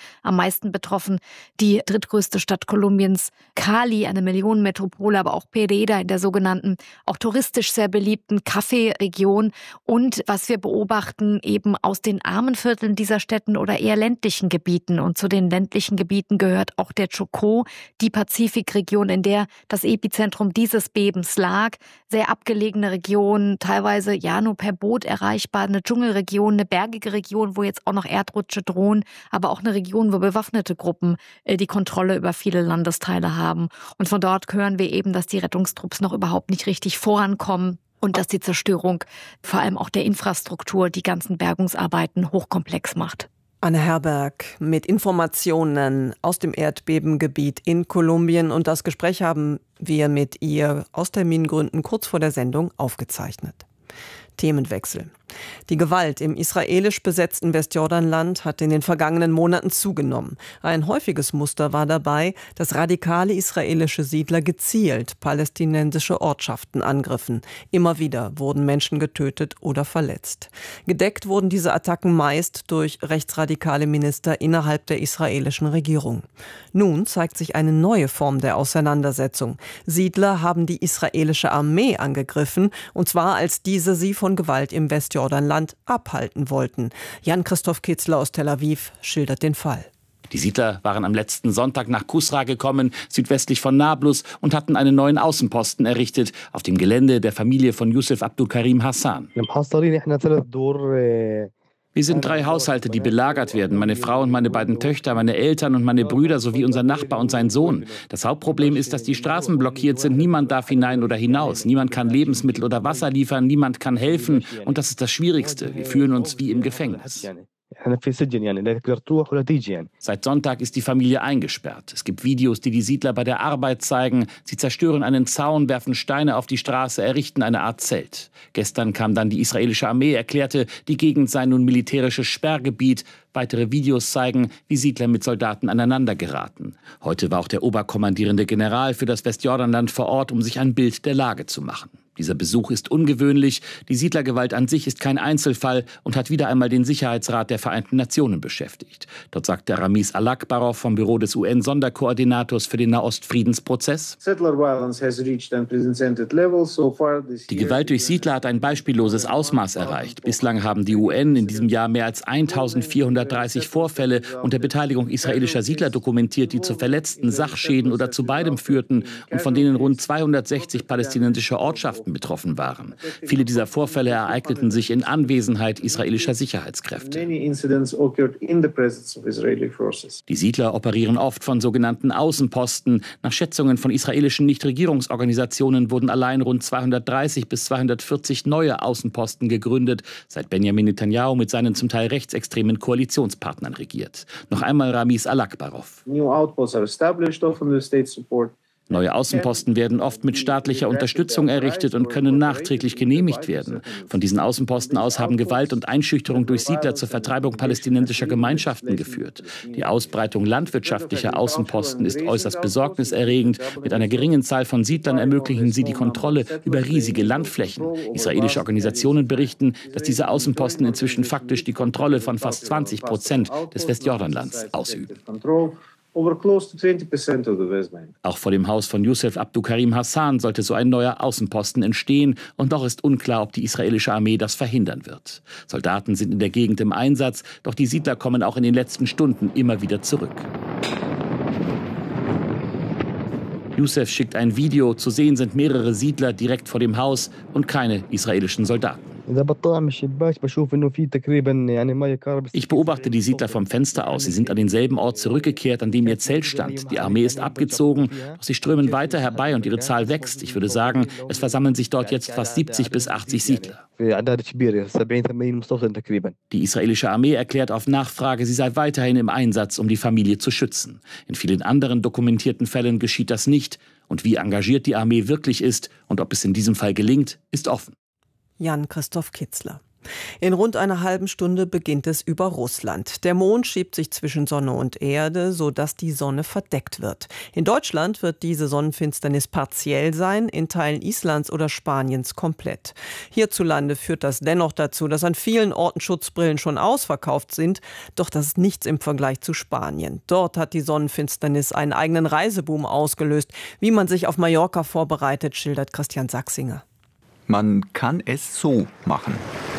am meisten betroffen. Die drittgrößte Stadt Kolumbiens, Cali, eine Millionenmetropole, aber auch Pereira in der sogenannten, auch touristisch sehr beliebten Kaffeeregion. Und was wir beobachten, eben aus den armen Vierteln dieser Städten oder eher ländlichen Gebieten. Und zu den ländlichen Gebieten gehört auch der Chocó, die Pazifikregion, in der das Epizentrum dieses Bebens lag. Sehr abgelegene Region, teilweise ja nur per Boot erreichbar, eine Dschungelregion, eine bergige Region, wo jetzt auch noch Erdrutsche drohen, aber auch eine Region, wo bewaffnete Gruppen die Kontrolle über viele Landesteile haben. Und von dort hören wir eben, dass die Rettungstrupps noch überhaupt nicht richtig vorankommen und dass die Zerstörung vor allem auch der Infrastruktur die ganzen Bergungsarbeiten hochkomplex macht. Anne Herberg mit Informationen aus dem Erdbebengebiet in Kolumbien. Und das Gespräch haben wir mit ihr aus Termingründen kurz vor der Sendung aufgezeichnet. Themenwechsel. Die Gewalt im israelisch besetzten Westjordanland hat in den vergangenen Monaten zugenommen. Ein häufiges Muster war dabei, dass radikale israelische Siedler gezielt palästinensische Ortschaften angriffen. Immer wieder wurden Menschen getötet oder verletzt. Gedeckt wurden diese Attacken meist durch rechtsradikale Minister innerhalb der israelischen Regierung. Nun zeigt sich eine neue Form der Auseinandersetzung. Siedler haben die israelische Armee angegriffen, und zwar als diese sie von Gewalt im Westjordanland abhalten wollten. Jan-Christoph Kitzler aus Tel Aviv schildert den Fall. Die Siedler waren am letzten Sonntag nach Kusra gekommen, südwestlich von Nablus, und hatten einen neuen Außenposten errichtet auf dem Gelände der Familie von Yusuf Abdulkarim Hassan. Wir sind 3 Haushalte, die belagert werden. Meine Frau und meine beiden Töchter, meine Eltern und meine Brüder sowie unser Nachbar und sein Sohn. Das Hauptproblem ist, dass die Straßen blockiert sind. Niemand darf hinein oder hinaus. Niemand kann Lebensmittel oder Wasser liefern. Niemand kann helfen. Und das ist das Schwierigste. Wir fühlen uns wie im Gefängnis. Seit Sonntag ist die Familie eingesperrt. Es gibt Videos, die die Siedler bei der Arbeit zeigen. Sie zerstören einen Zaun, werfen Steine auf die Straße, errichten eine Art Zelt. Gestern kam dann die israelische Armee, erklärte, die Gegend sei nun militärisches Sperrgebiet. Weitere Videos zeigen, wie Siedler mit Soldaten aneinander geraten. Heute war auch der oberkommandierende General für das Westjordanland vor Ort, um sich ein Bild der Lage zu machen. Dieser Besuch ist ungewöhnlich. Die Siedlergewalt an sich ist kein Einzelfall und hat wieder einmal den Sicherheitsrat der Vereinten Nationen beschäftigt. Dort sagte Ramiz Alakbarov vom Büro des UN-Sonderkoordinators für den Nahostfriedensprozess: Die Gewalt durch Siedler hat ein beispielloses Ausmaß erreicht. Bislang haben die UN in diesem Jahr mehr als 1430 Vorfälle unter Beteiligung israelischer Siedler dokumentiert, die zu Verletzten, Sachschäden oder zu beidem führten und von denen rund 260 palästinensische Ortschaften betroffen waren. Viele dieser Vorfälle ereigneten sich in Anwesenheit israelischer Sicherheitskräfte. Die Siedler operieren oft von sogenannten Außenposten. Nach Schätzungen von israelischen Nichtregierungsorganisationen wurden allein rund 230 bis 240 neue Außenposten gegründet, seit Benjamin Netanyahu mit seinen zum Teil rechtsextremen Koalitionspartnern regiert. Noch einmal Ramiz Alakbarov. Neue Außenposten werden oft mit staatlicher Unterstützung errichtet und können nachträglich genehmigt werden. Von diesen Außenposten aus haben Gewalt und Einschüchterung durch Siedler zur Vertreibung palästinensischer Gemeinschaften geführt. Die Ausbreitung landwirtschaftlicher Außenposten ist äußerst besorgniserregend. Mit einer geringen Zahl von Siedlern ermöglichen sie die Kontrolle über riesige Landflächen. Israelische Organisationen berichten, dass diese Außenposten inzwischen faktisch die Kontrolle von fast 20% des Westjordanlands ausüben. Auch vor dem Haus von Yusuf Abdulkarim Hassan sollte so ein neuer Außenposten entstehen, und doch ist unklar, ob die israelische Armee das verhindern wird. Soldaten sind in der Gegend im Einsatz, doch die Siedler kommen auch in den letzten Stunden immer wieder zurück. Yusuf schickt ein Video, zu sehen sind mehrere Siedler direkt vor dem Haus und keine israelischen Soldaten. Ich beobachte die Siedler vom Fenster aus. Sie sind an denselben Ort zurückgekehrt, an dem ihr Zelt stand. Die Armee ist abgezogen, doch sie strömen weiter herbei und ihre Zahl wächst. Ich würde sagen, es versammeln sich dort jetzt fast 70 bis 80 Siedler. Die israelische Armee erklärt auf Nachfrage, sie sei weiterhin im Einsatz, um die Familie zu schützen. In vielen anderen dokumentierten Fällen geschieht das nicht. Und wie engagiert die Armee wirklich ist und ob es in diesem Fall gelingt, ist offen. Jan-Christoph Kitzler. In rund einer halben Stunde beginnt es über Russland. Der Mond schiebt sich zwischen Sonne und Erde, sodass die Sonne verdeckt wird. In Deutschland wird diese Sonnenfinsternis partiell sein, in Teilen Islands oder Spaniens komplett. Hierzulande führt das dennoch dazu, dass an vielen Orten Schutzbrillen schon ausverkauft sind. Doch das ist nichts im Vergleich zu Spanien. Dort hat die Sonnenfinsternis einen eigenen Reiseboom ausgelöst. Wie man sich auf Mallorca vorbereitet, schildert Christian Sachsinger. Man kann es so machen.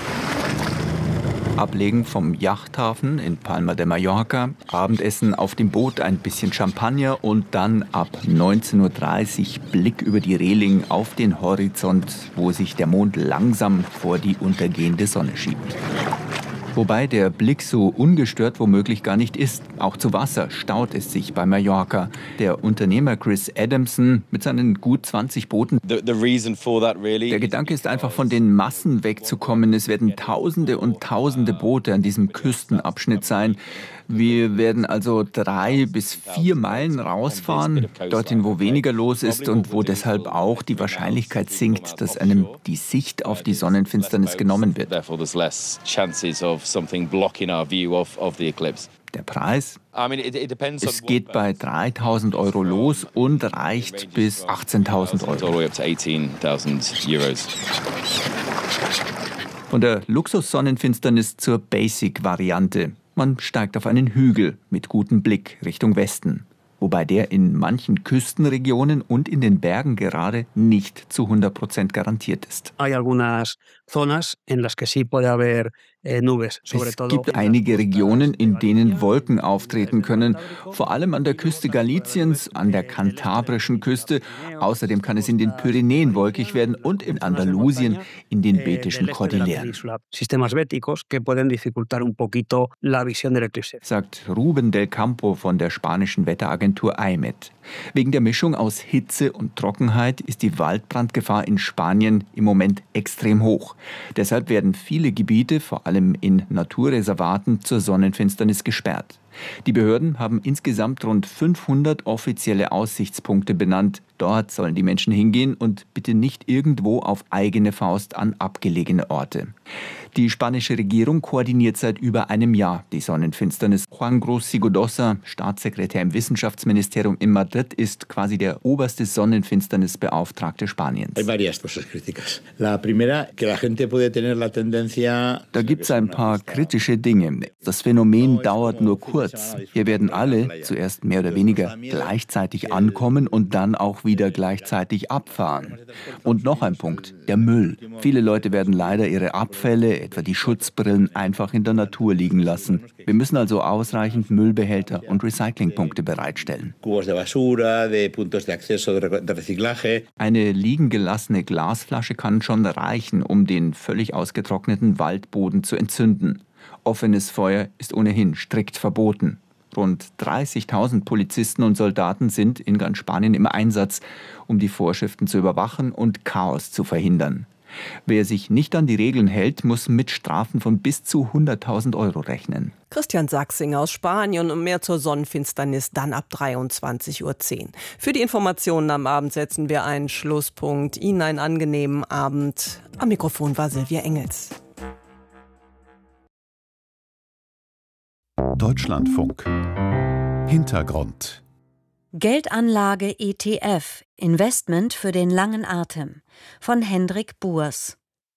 Ablegen vom Yachthafen in Palma de Mallorca, Abendessen auf dem Boot, ein bisschen Champagner und dann ab 19:30 Uhr Blick über die Reling auf den Horizont, wo sich der Mond langsam vor die untergehende Sonne schiebt. Wobei der Blick so ungestört womöglich gar nicht ist. Auch zu Wasser staut es sich bei Mallorca. Der Unternehmer Chris Adamson mit seinen gut 20 Booten. Der Gedanke ist einfach, von den Massen wegzukommen. Es werden Tausende und Tausende Boote an diesem Küstenabschnitt sein. Wir werden also 3 bis 4 Meilen rausfahren, dorthin, wo weniger los ist und wo deshalb auch die Wahrscheinlichkeit sinkt, dass einem die Sicht auf die Sonnenfinsternis genommen wird. Der Preis? Es geht bei 3.000 € los und reicht bis 18.000 €. Von der Luxus-Sonnenfinsternis zur Basic-Variante. Man steigt auf einen Hügel mit gutem Blick Richtung Westen, wobei der in manchen Küstenregionen und in den Bergen gerade nicht zu 100% garantiert ist. Es gibt einige Regionen, in denen Wolken auftreten können, vor allem an der Küste Galiciens, an der kantabrischen Küste. Außerdem kann es in den Pyrenäen wolkig werden und in Andalusien in den Betischen Kordilleren. Sagt Ruben del Campo von der spanischen Wetteragentur AEMET. Wegen der Mischung aus Hitze und Trockenheit ist die Waldbrandgefahr in Spanien im Moment extrem hoch. Deshalb werden viele Gebiete, vor allem in Naturreservaten, zur Sonnenfinsternis gesperrt. Die Behörden haben insgesamt rund 500 offizielle Aussichtspunkte benannt. Dort sollen die Menschen hingehen und bitte nicht irgendwo auf eigene Faust an abgelegene Orte. Die spanische Regierung koordiniert seit über einem Jahr die Sonnenfinsternis. Juan Gros Sigodosa, Staatssekretär im Wissenschaftsministerium in Madrid, ist quasi der oberste Sonnenfinsternisbeauftragte Spaniens. Da gibt es ein paar kritische Dinge. Das Phänomen dauert nur kurz. Wir werden alle zuerst mehr oder weniger gleichzeitig ankommen und dann auch wieder gleichzeitig abfahren. Und noch ein Punkt, der Müll. Viele Leute werden leider ihre Abfälle, etwa die Schutzbrillen, einfach in der Natur liegen lassen. Wir müssen also ausreichend Müllbehälter und Recyclingpunkte bereitstellen. Eine liegen gelassene Glasflasche kann schon reichen, um den völlig ausgetrockneten Waldboden zu entzünden. Offenes Feuer ist ohnehin strikt verboten. Rund 30.000 Polizisten und Soldaten sind in ganz Spanien im Einsatz, um die Vorschriften zu überwachen und Chaos zu verhindern. Wer sich nicht an die Regeln hält, muss mit Strafen von bis zu 100.000 € rechnen. Christian Sachsinger aus Spanien und mehr zur Sonnenfinsternis dann ab 23:10 Uhr. Für die Informationen am Abend setzen wir einen Schlusspunkt. Ihnen einen angenehmen Abend. Am Mikrofon war Silvia Engels. Deutschlandfunk. Hintergrund. Geldanlage ETF. Investment für den langen Atem. Von Hendrik Buers.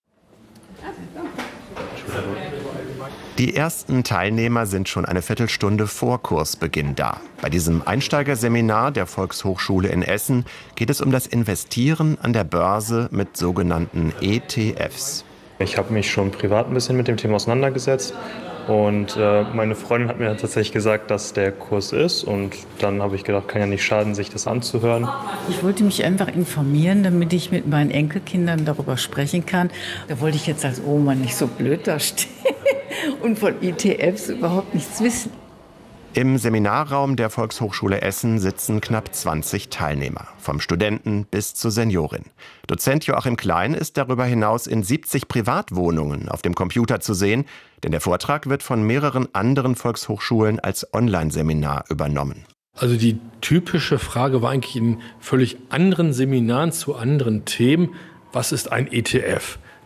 Die ersten Teilnehmer sind schon eine Viertelstunde vor Kursbeginn da. Bei diesem Einsteigerseminar der Volkshochschule in Essen geht es um das Investieren an der Börse mit sogenannten ETFs. Ich habe mich schon privat ein bisschen mit dem Thema auseinandergesetzt. Und meine Freundin hat mir tatsächlich gesagt, dass der Kurs ist. Und dann habe ich gedacht, kann ja nicht schaden, sich das anzuhören. Ich wollte mich einfach informieren, damit ich mit meinen Enkelkindern darüber sprechen kann. Da wollte ich jetzt als Oma nicht so blöd dastehen und von ETFs überhaupt nichts wissen. Im Seminarraum der Volkshochschule Essen sitzen knapp 20 Teilnehmer, vom Studenten bis zur Seniorin. Dozent Joachim Klein ist darüber hinaus in 70 Privatwohnungen auf dem Computer zu sehen, denn der Vortrag wird von mehreren anderen Volkshochschulen als Online-Seminar übernommen. Also die typische Frage war eigentlich in völlig anderen Seminaren zu anderen Themen, was ist ein ETF?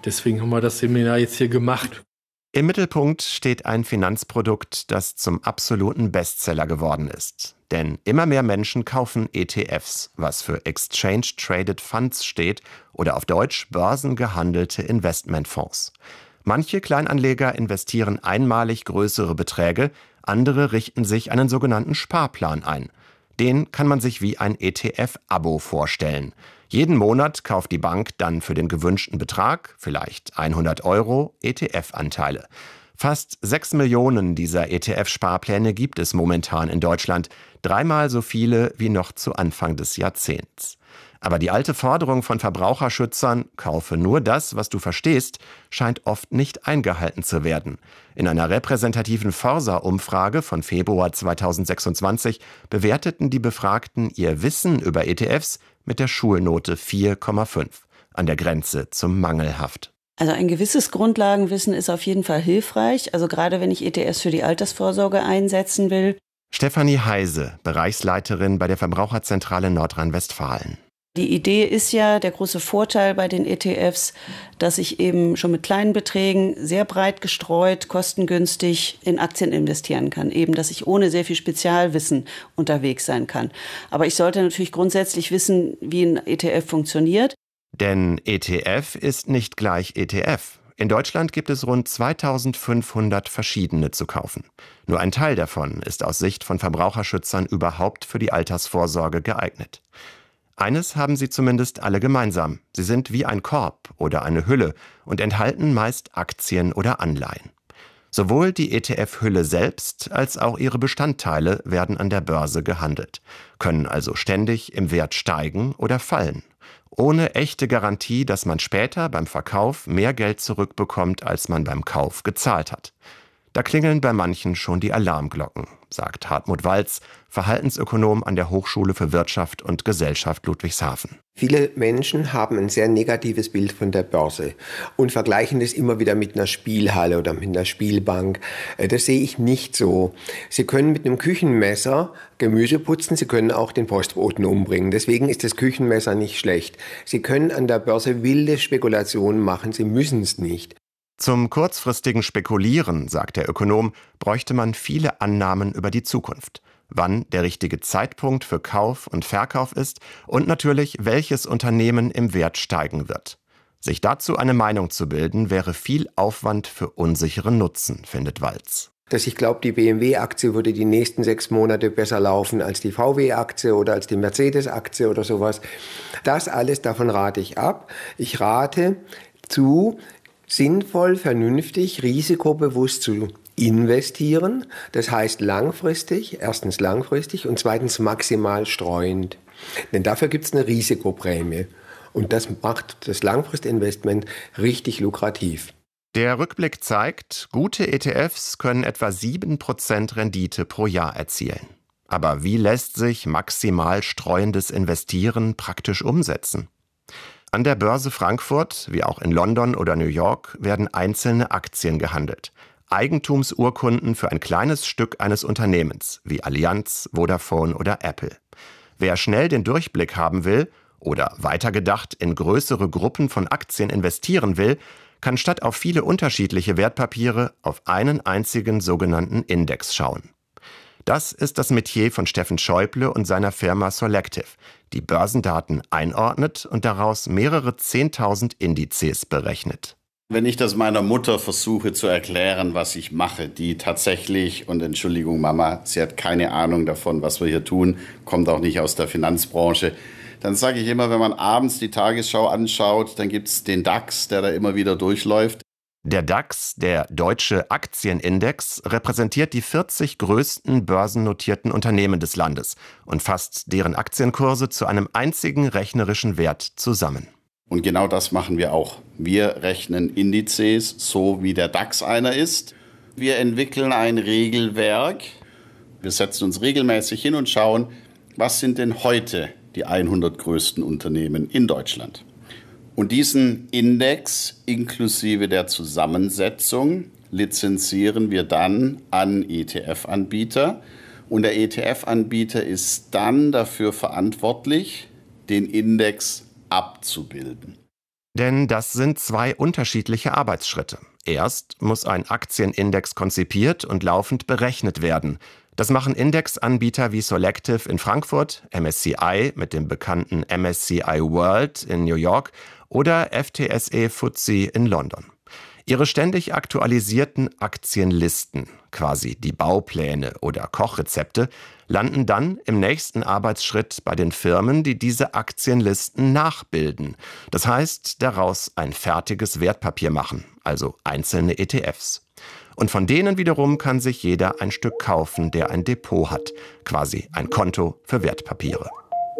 Deswegen haben wir das Seminar jetzt hier gemacht. Im Mittelpunkt steht ein Finanzprodukt, das zum absoluten Bestseller geworden ist. Denn immer mehr Menschen kaufen ETFs, was für Exchange Traded Funds steht oder auf Deutsch börsengehandelte Investmentfonds. Manche Kleinanleger investieren einmalig größere Beträge, andere richten sich einen sogenannten Sparplan ein. Den kann man sich wie ein ETF-Abo vorstellen. Jeden Monat kauft die Bank dann für den gewünschten Betrag, vielleicht 100 €, ETF-Anteile. Fast 6 Millionen dieser ETF-Sparpläne gibt es momentan in Deutschland, 3-mal so viele wie noch zu Anfang des Jahrzehnts. Aber die alte Forderung von Verbraucherschützern, kaufe nur das, was du verstehst, scheint oft nicht eingehalten zu werden. In einer repräsentativen Forsa-Umfrage von Februar 2026 bewerteten die Befragten ihr Wissen über ETFs mit der Schulnote 4,5, an der Grenze zum mangelhaft. Also ein gewisses Grundlagenwissen ist auf jeden Fall hilfreich, also gerade wenn ich ETFs für die Altersvorsorge einsetzen will. Stefanie Heise, Bereichsleiterin bei der Verbraucherzentrale Nordrhein-Westfalen. Die Idee ist ja, der große Vorteil bei den ETFs, dass ich eben schon mit kleinen Beträgen sehr breit gestreut, kostengünstig in Aktien investieren kann. Eben, dass ich ohne sehr viel Spezialwissen unterwegs sein kann. Aber ich sollte natürlich grundsätzlich wissen, wie ein ETF funktioniert. Denn ETF ist nicht gleich ETF. In Deutschland gibt es rund 2500 verschiedene zu kaufen. Nur ein Teil davon ist aus Sicht von Verbraucherschützern überhaupt für die Altersvorsorge geeignet. Eines haben sie zumindest alle gemeinsam. Sie sind wie ein Korb oder eine Hülle und enthalten meist Aktien oder Anleihen. Sowohl die ETF-Hülle selbst als auch ihre Bestandteile werden an der Börse gehandelt, können also ständig im Wert steigen oder fallen. Ohne echte Garantie, dass man später beim Verkauf mehr Geld zurückbekommt, als man beim Kauf gezahlt hat. Da klingeln bei manchen schon die Alarmglocken, sagt Hartmut Walz, Verhaltensökonom an der Hochschule für Wirtschaft und Gesellschaft Ludwigshafen. Viele Menschen haben ein sehr negatives Bild von der Börse und vergleichen das immer wieder mit einer Spielhalle oder mit einer Spielbank. Das sehe ich nicht so. Sie können mit einem Küchenmesser Gemüse putzen, Sie können auch den Postboten umbringen. Deswegen ist das Küchenmesser nicht schlecht. Sie können an der Börse wilde Spekulationen machen, Sie müssen es nicht. Zum kurzfristigen Spekulieren, sagt der Ökonom, bräuchte man viele Annahmen über die Zukunft. Wann der richtige Zeitpunkt für Kauf und Verkauf ist und natürlich, welches Unternehmen im Wert steigen wird. Sich dazu eine Meinung zu bilden, wäre viel Aufwand für unsicheren Nutzen, findet Walz. Dass ich glaube, die BMW-Aktie würde die nächsten 6 Monate besser laufen als die VW-Aktie oder als die Mercedes-Aktie oder sowas. Das alles, davon rate ich ab. Ich rate zu, sinnvoll, vernünftig, risikobewusst zu investieren. Das heißt langfristig, erstens langfristig und zweitens maximal streuend. Denn dafür gibt es eine Risikoprämie. Und das macht das Langfristinvestment richtig lukrativ. Der Rückblick zeigt, gute ETFs können etwa 7% Rendite pro Jahr erzielen. Aber wie lässt sich maximal streuendes Investieren praktisch umsetzen? An der Börse Frankfurt, wie auch in London oder New York, werden einzelne Aktien gehandelt. Eigentumsurkunden für ein kleines Stück eines Unternehmens, wie Allianz, Vodafone oder Apple. Wer schnell den Durchblick haben will oder weitergedacht in größere Gruppen von Aktien investieren will, kann statt auf viele unterschiedliche Wertpapiere auf einen einzigen sogenannten Index schauen. Das ist das Metier von Steffen Schäuble und seiner Firma Selective, die Börsendaten einordnet und daraus mehrere 10.000 Indizes berechnet. Wenn ich das meiner Mutter versuche zu erklären, was ich mache, die tatsächlich, und Entschuldigung Mama, sie hat keine Ahnung davon, was wir hier tun, kommt auch nicht aus der Finanzbranche, dann sage ich immer, wenn man abends die Tagesschau anschaut, dann gibt es den DAX, der da immer wieder durchläuft. Der DAX, der Deutsche Aktienindex, repräsentiert die 40 größten börsennotierten Unternehmen des Landes und fasst deren Aktienkurse zu einem einzigen rechnerischen Wert zusammen. Und genau das machen wir auch. Wir rechnen Indizes, so wie der DAX einer ist. Wir entwickeln ein Regelwerk. Wir setzen uns regelmäßig hin und schauen, was sind denn heute die 100 größten Unternehmen in Deutschland. Und diesen Index inklusive der Zusammensetzung lizenzieren wir dann an ETF-Anbieter. Und der ETF-Anbieter ist dann dafür verantwortlich, den Index abzubilden. Denn das sind zwei unterschiedliche Arbeitsschritte. Erst muss ein Aktienindex konzipiert und laufend berechnet werden. Das machen Indexanbieter wie Selective in Frankfurt, MSCI mit dem bekannten MSCI World in New York oder FTSE FTSE in London. Ihre ständig aktualisierten Aktienlisten, quasi die Baupläne oder Kochrezepte, landen dann im nächsten Arbeitsschritt bei den Firmen, die diese Aktienlisten nachbilden. Das heißt, daraus ein fertiges Wertpapier machen, also einzelne ETFs. Und von denen wiederum kann sich jeder ein Stück kaufen, der ein Depot hat, quasi ein Konto für Wertpapiere.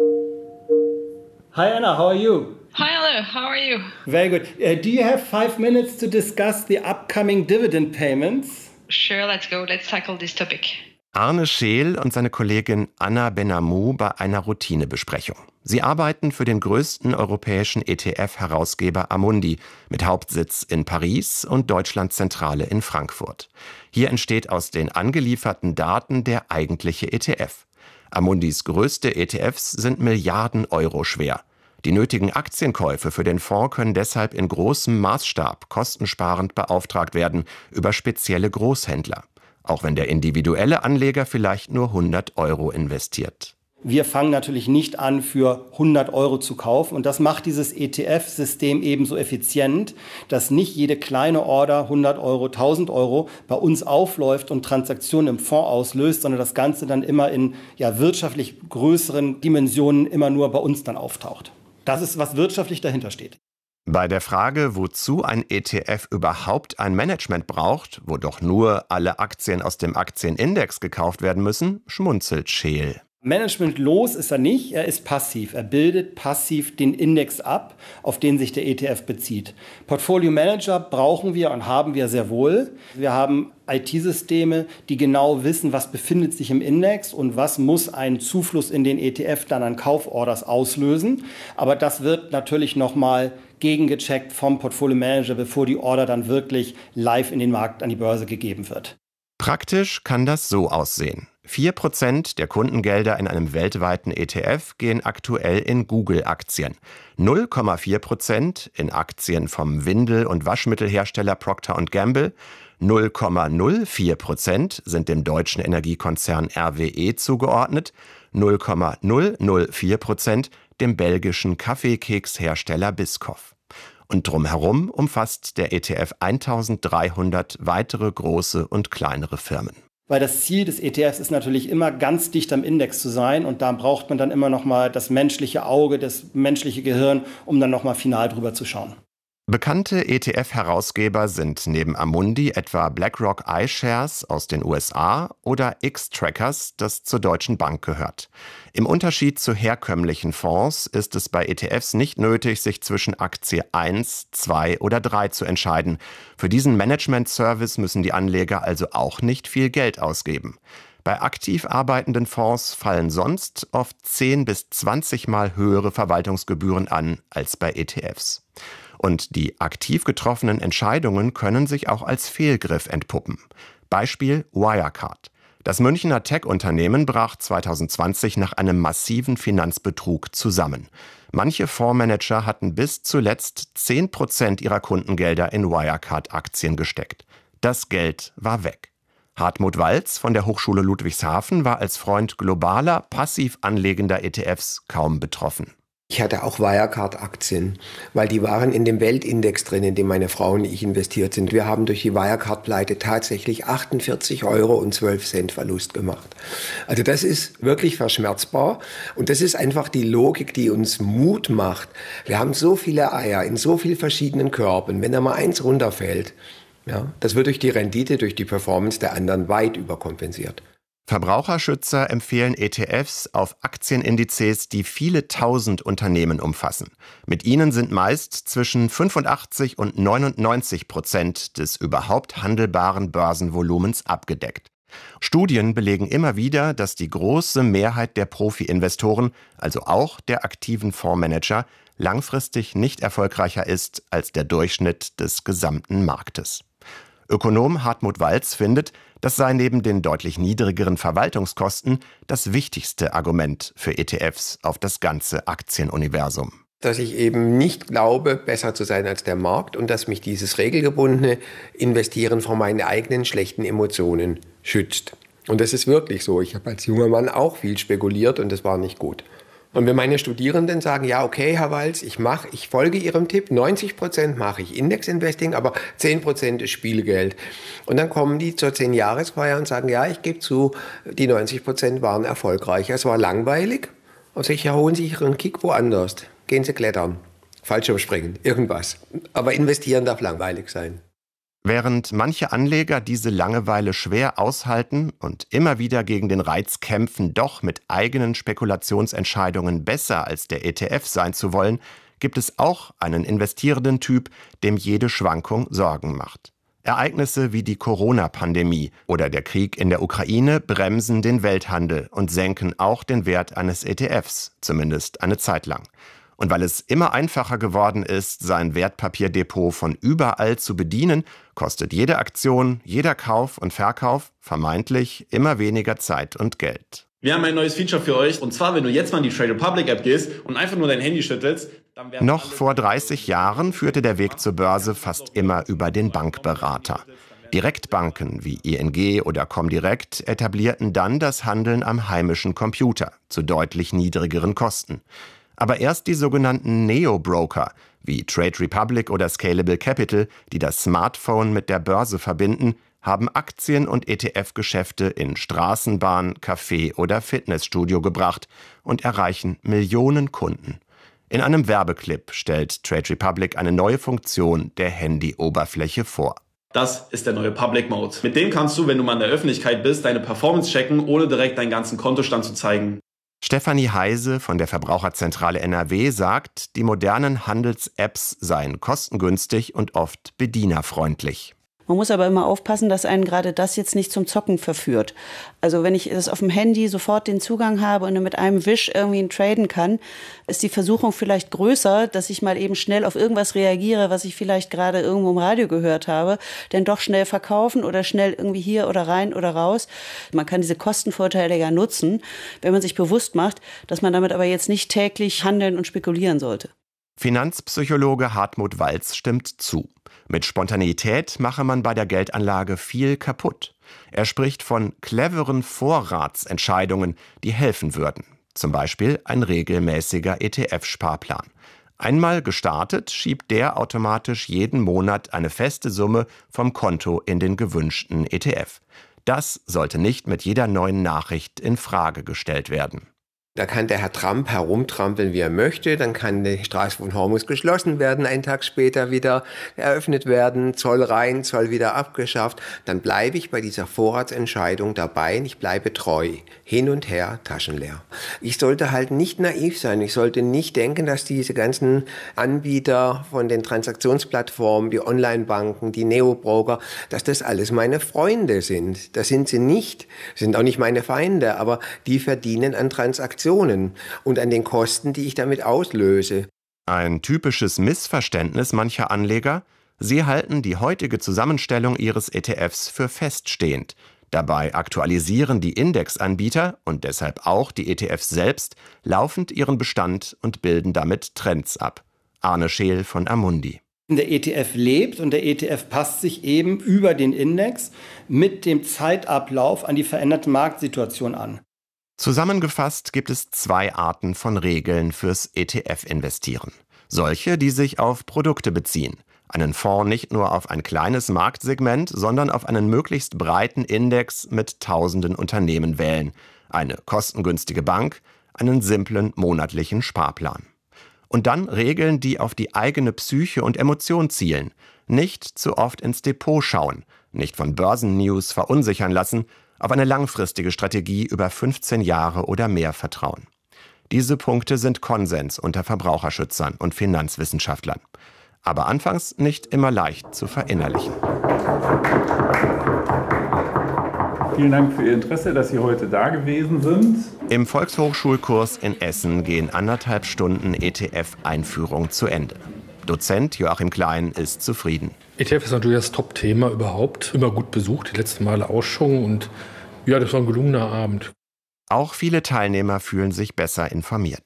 Hi Anna, how are you? Hi, hello. How are you? Very good. Do you have 5 minutes to discuss the upcoming dividend payments? Sure, let's go. Let's tackle this topic. Arne Scheel und seine Kollegin Anna Benamou bei einer Routinebesprechung. Sie arbeiten für den größten europäischen ETF-Herausgeber Amundi mit Hauptsitz in Paris und Deutschlandzentrale in Frankfurt. Hier entsteht aus den angelieferten Daten der eigentliche ETF. Amundis größte ETFs sind Milliarden Euro schwer. Die nötigen Aktienkäufe für den Fonds können deshalb in großem Maßstab kostensparend beauftragt werden über spezielle Großhändler, auch wenn der individuelle Anleger vielleicht nur 100 Euro investiert. Wir fangen natürlich nicht an, für 100 Euro zu kaufen. Und das macht dieses ETF-System ebenso effizient, dass nicht jede kleine Order 100 Euro, 1000 Euro bei uns aufläuft und Transaktionen im Fonds auslöst, sondern das Ganze dann immer in wirtschaftlich größeren Dimensionen immer nur bei uns dann auftaucht. Das ist, was wirtschaftlich dahinter steht. Bei der Frage, wozu ein ETF überhaupt ein Management braucht, wo doch nur alle Aktien aus dem Aktienindex gekauft werden müssen, schmunzelt Scheel. Managementlos ist er nicht, er ist passiv. Er bildet passiv den Index ab, auf den sich der ETF bezieht. Portfolio Manager brauchen wir und haben wir sehr wohl. Wir haben IT-Systeme, die genau wissen, was befindet sich im Index und was muss ein Zufluss in den ETF dann an Kauforders auslösen. Aber das wird natürlich nochmal gegengecheckt vom Portfolio Manager, bevor die Order dann wirklich live in den Markt an die Börse gegeben wird. Praktisch kann das so aussehen. 4% der Kundengelder in einem weltweiten ETF gehen aktuell in Google-Aktien. 0,4% in Aktien vom Windel- und Waschmittelhersteller Procter & Gamble. 0,04% sind dem deutschen Energiekonzern RWE zugeordnet. 0,004% dem belgischen Kaffeekekshersteller Biscoff. Und drumherum umfasst der ETF 1300 weitere große und kleinere Firmen. Weil das Ziel des ETFs ist natürlich immer ganz dicht am Index zu sein und da braucht man dann immer noch mal das menschliche Auge, das menschliche Gehirn, um dann noch mal final drüber zu schauen. Bekannte ETF-Herausgeber sind neben Amundi etwa BlackRock iShares aus den USA oder X-Trackers, das zur Deutschen Bank gehört. Im Unterschied zu herkömmlichen Fonds ist es bei ETFs nicht nötig, sich zwischen Aktie 1, 2 oder 3 zu entscheiden. Für diesen Management-Service müssen die Anleger also auch nicht viel Geld ausgeben. Bei aktiv arbeitenden Fonds fallen sonst oft 10 bis 20 Mal höhere Verwaltungsgebühren an als bei ETFs. Und die aktiv getroffenen Entscheidungen können sich auch als Fehlgriff entpuppen. Beispiel Wirecard. Das Münchner Tech-Unternehmen brach 2020 nach einem massiven Finanzbetrug zusammen. Manche Fondsmanager hatten bis zuletzt 10% ihrer Kundengelder in Wirecard-Aktien gesteckt. Das Geld war weg. Hartmut Walz von der Hochschule Ludwigshafen war als Freund globaler, passiv anlegender ETFs kaum betroffen. Ich hatte auch Wirecard-Aktien, weil die waren in dem Weltindex drin, in dem meine Frau und ich investiert sind. Wir haben durch die Wirecard-Pleite tatsächlich 48,12 Euro Verlust gemacht. Also das ist wirklich verschmerzbar und das ist einfach die Logik, die uns Mut macht. Wir haben so viele Eier in so vielen verschiedenen Körben. Wenn da mal eins runterfällt, das wird durch die Rendite, durch die Performance der anderen weit überkompensiert. Verbraucherschützer empfehlen ETFs auf Aktienindizes, die viele tausend Unternehmen umfassen. Mit ihnen sind meist zwischen 85 und 99% des überhaupt handelbaren Börsenvolumens abgedeckt. Studien belegen immer wieder, dass die große Mehrheit der Profi-Investoren, also auch der aktiven Fondsmanager, langfristig nicht erfolgreicher ist als der Durchschnitt des gesamten Marktes. Ökonom Hartmut Walz findet, das sei neben den deutlich niedrigeren Verwaltungskosten das wichtigste Argument für ETFs auf das ganze Aktienuniversum. Dass ich eben nicht glaube, besser zu sein als der Markt und dass mich dieses regelgebundene Investieren vor meinen eigenen schlechten Emotionen schützt. Und das ist wirklich so. Ich habe als junger Mann auch viel spekuliert und das war nicht gut. Und wenn meine Studierenden sagen, ja, okay, Herr Walz, ich folge Ihrem Tipp, 90% mache ich Indexinvesting, aber 10% ist Spielgeld. Und dann kommen die zur 10-Jahresfeier und sagen, ja, ich gebe zu, die 90% waren erfolgreich. Es war langweilig. Also holen Sie Ihren Kick woanders. Gehen Sie klettern, Fallschirmspringen, irgendwas. Aber investieren darf langweilig sein. Während manche Anleger diese Langeweile schwer aushalten und immer wieder gegen den Reiz kämpfen, doch mit eigenen Spekulationsentscheidungen besser als der ETF sein zu wollen, gibt es auch einen investierenden Typ, dem jede Schwankung Sorgen macht. Ereignisse wie die Corona-Pandemie oder der Krieg in der Ukraine bremsen den Welthandel und senken auch den Wert eines ETFs, zumindest eine Zeit lang. Und weil es immer einfacher geworden ist, sein Wertpapierdepot von überall zu bedienen, kostet jede Aktion, jeder Kauf und Verkauf vermeintlich immer weniger Zeit und Geld. Wir haben ein neues Feature für euch, und zwar, wenn du jetzt mal in die Trade Republic App gehst und einfach nur dein Handy schüttelst, dann werden Noch vor 30 Jahren führte der Weg zur Börse fast immer über den Bankberater. Direktbanken wie ING oder Comdirect etablierten dann das Handeln am heimischen Computer zu deutlich niedrigeren Kosten. Aber erst die sogenannten Neo-Broker wie Trade Republic oder Scalable Capital, die das Smartphone mit der Börse verbinden, haben Aktien- und ETF-Geschäfte in Straßenbahn, Café oder Fitnessstudio gebracht und erreichen Millionen Kunden. In einem Werbeclip stellt Trade Republic eine neue Funktion der Handy-Oberfläche vor. Das ist der neue Public Mode. Mit dem kannst du, wenn du mal in der Öffentlichkeit bist, deine Performance checken, ohne direkt deinen ganzen Kontostand zu zeigen. Stefanie Heise von der Verbraucherzentrale NRW sagt, die modernen Handels-Apps seien kostengünstig und oft bedienerfreundlich. Man muss aber immer aufpassen, dass einen gerade das jetzt nicht zum Zocken verführt. Also wenn ich das auf dem Handy sofort den Zugang habe und mit einem Wisch irgendwie traden kann, ist die Versuchung vielleicht größer, dass ich mal eben schnell auf irgendwas reagiere, was ich vielleicht gerade irgendwo im Radio gehört habe, denn doch schnell verkaufen oder schnell irgendwie hier oder rein oder raus. Man kann diese Kostenvorteile ja nutzen, wenn man sich bewusst macht, dass man damit aber jetzt nicht täglich handeln und spekulieren sollte. Finanzpsychologe Hartmut Walz stimmt zu. Mit Spontaneität mache man bei der Geldanlage viel kaputt. Er spricht von cleveren Vorratsentscheidungen, die helfen würden. Zum Beispiel ein regelmäßiger ETF-Sparplan. Einmal gestartet, schiebt der automatisch jeden Monat eine feste Summe vom Konto in den gewünschten ETF. Das sollte nicht mit jeder neuen Nachricht in Frage gestellt werden. Da kann der Herr Trump herumtrampeln, wie er möchte. Dann kann die Straße von Hormuz geschlossen werden, einen Tag später wieder eröffnet werden, Zoll rein, Zoll wieder abgeschafft. Dann bleibe ich bei dieser Vorratsentscheidung dabei. Ich bleibe treu. Hin und her, taschenleer. Ich sollte halt nicht naiv sein. Ich sollte nicht denken, dass diese ganzen Anbieter von den Transaktionsplattformen, die Online-Banken, die Neo-Broker, dass das alles meine Freunde sind. Das sind sie nicht. Sind auch nicht meine Feinde, aber die verdienen an Transaktionen und an den Kosten, die ich damit auslöse. Ein typisches Missverständnis mancher Anleger: Sie halten die heutige Zusammenstellung ihres ETFs für feststehend. Dabei aktualisieren die Indexanbieter und deshalb auch die ETFs selbst laufend ihren Bestand und bilden damit Trends ab. Arne Scheel von Amundi. Der ETF lebt und der ETF passt sich eben über den Index mit dem Zeitablauf an die veränderte Marktsituation an. Zusammengefasst gibt es zwei Arten von Regeln fürs ETF-Investieren. Solche, die sich auf Produkte beziehen. Einen Fonds nicht nur auf ein kleines Marktsegment, sondern auf einen möglichst breiten Index mit tausenden Unternehmen wählen. Eine kostengünstige Bank, einen simplen monatlichen Sparplan. Und dann Regeln, die auf die eigene Psyche und Emotion zielen. Nicht zu oft ins Depot schauen, nicht von Börsennews verunsichern lassen, auf eine langfristige Strategie über 15 Jahre oder mehr vertrauen. Diese Punkte sind Konsens unter Verbraucherschützern und Finanzwissenschaftlern. Aber anfangs nicht immer leicht zu verinnerlichen. Vielen Dank für Ihr Interesse, dass Sie heute da gewesen sind. Im Volkshochschulkurs in Essen gehen 1,5 Stunden ETF-Einführung zu Ende. Dozent Joachim Klein ist zufrieden. ETF ist natürlich das Top-Thema überhaupt. Immer gut besucht, die letzten Male auch schon. Und ja, das war ein gelungener Abend. Auch viele Teilnehmer fühlen sich besser informiert.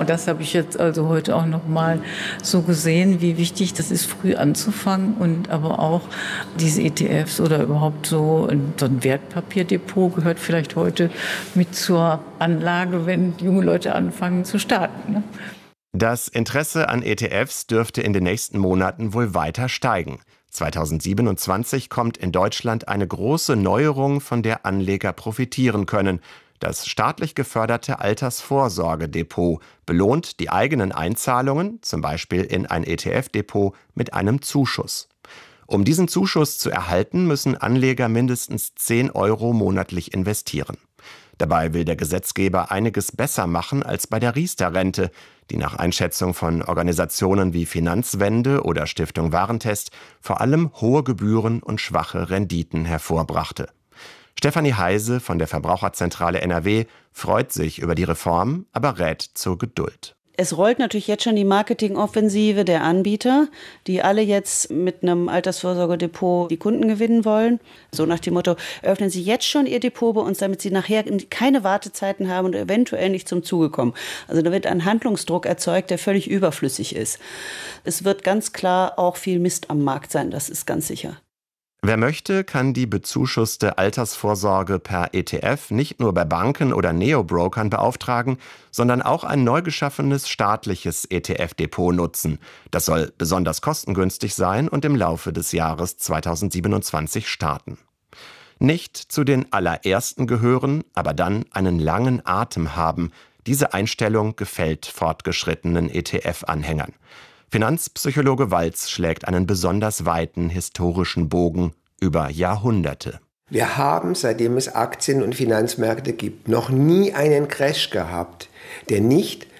Und das habe ich jetzt also heute auch noch mal so gesehen, wie wichtig das ist, früh anzufangen und aber auch diese ETFs oder überhaupt so ein Wertpapierdepot gehört vielleicht heute mit zur Anlage, wenn junge Leute anfangen zu starten. Ne? Das Interesse an ETFs dürfte in den nächsten Monaten wohl weiter steigen. 2027 kommt in Deutschland eine große Neuerung, von der Anleger profitieren können. Das staatlich geförderte Altersvorsorgedepot belohnt die eigenen Einzahlungen, zum Beispiel in ein ETF-Depot, mit einem Zuschuss. Um diesen Zuschuss zu erhalten, müssen Anleger mindestens 10 € monatlich investieren. Dabei will der Gesetzgeber einiges besser machen als bei der Riester-Rente, die nach Einschätzung von Organisationen wie Finanzwende oder Stiftung Warentest vor allem hohe Gebühren und schwache Renditen hervorbrachte. Stefanie Heise von der Verbraucherzentrale NRW freut sich über die Reform, aber rät zur Geduld. Es rollt natürlich jetzt schon die Marketingoffensive der Anbieter, die alle jetzt mit einem Altersvorsorgedepot die Kunden gewinnen wollen. So nach dem Motto, öffnen Sie jetzt schon Ihr Depot bei uns, damit Sie nachher keine Wartezeiten haben und eventuell nicht zum Zuge kommen. Also da wird ein Handlungsdruck erzeugt, der völlig überflüssig ist. Es wird ganz klar auch viel Mist am Markt sein, das ist ganz sicher. Wer möchte, kann die bezuschusste Altersvorsorge per ETF nicht nur bei Banken oder Neobrokern beauftragen, sondern auch ein neu geschaffenes staatliches ETF-Depot nutzen. Das soll besonders kostengünstig sein und im Laufe des Jahres 2027 starten. Nicht zu den allerersten gehören, aber dann einen langen Atem haben. Diese Einstellung gefällt fortgeschrittenen ETF-Anhängern. Finanzpsychologe Walz schlägt einen besonders weiten historischen Bogen über Jahrhunderte. Wir haben, seitdem es Aktien und Finanzmärkte gibt, noch nie einen Crash gehabt, der nicht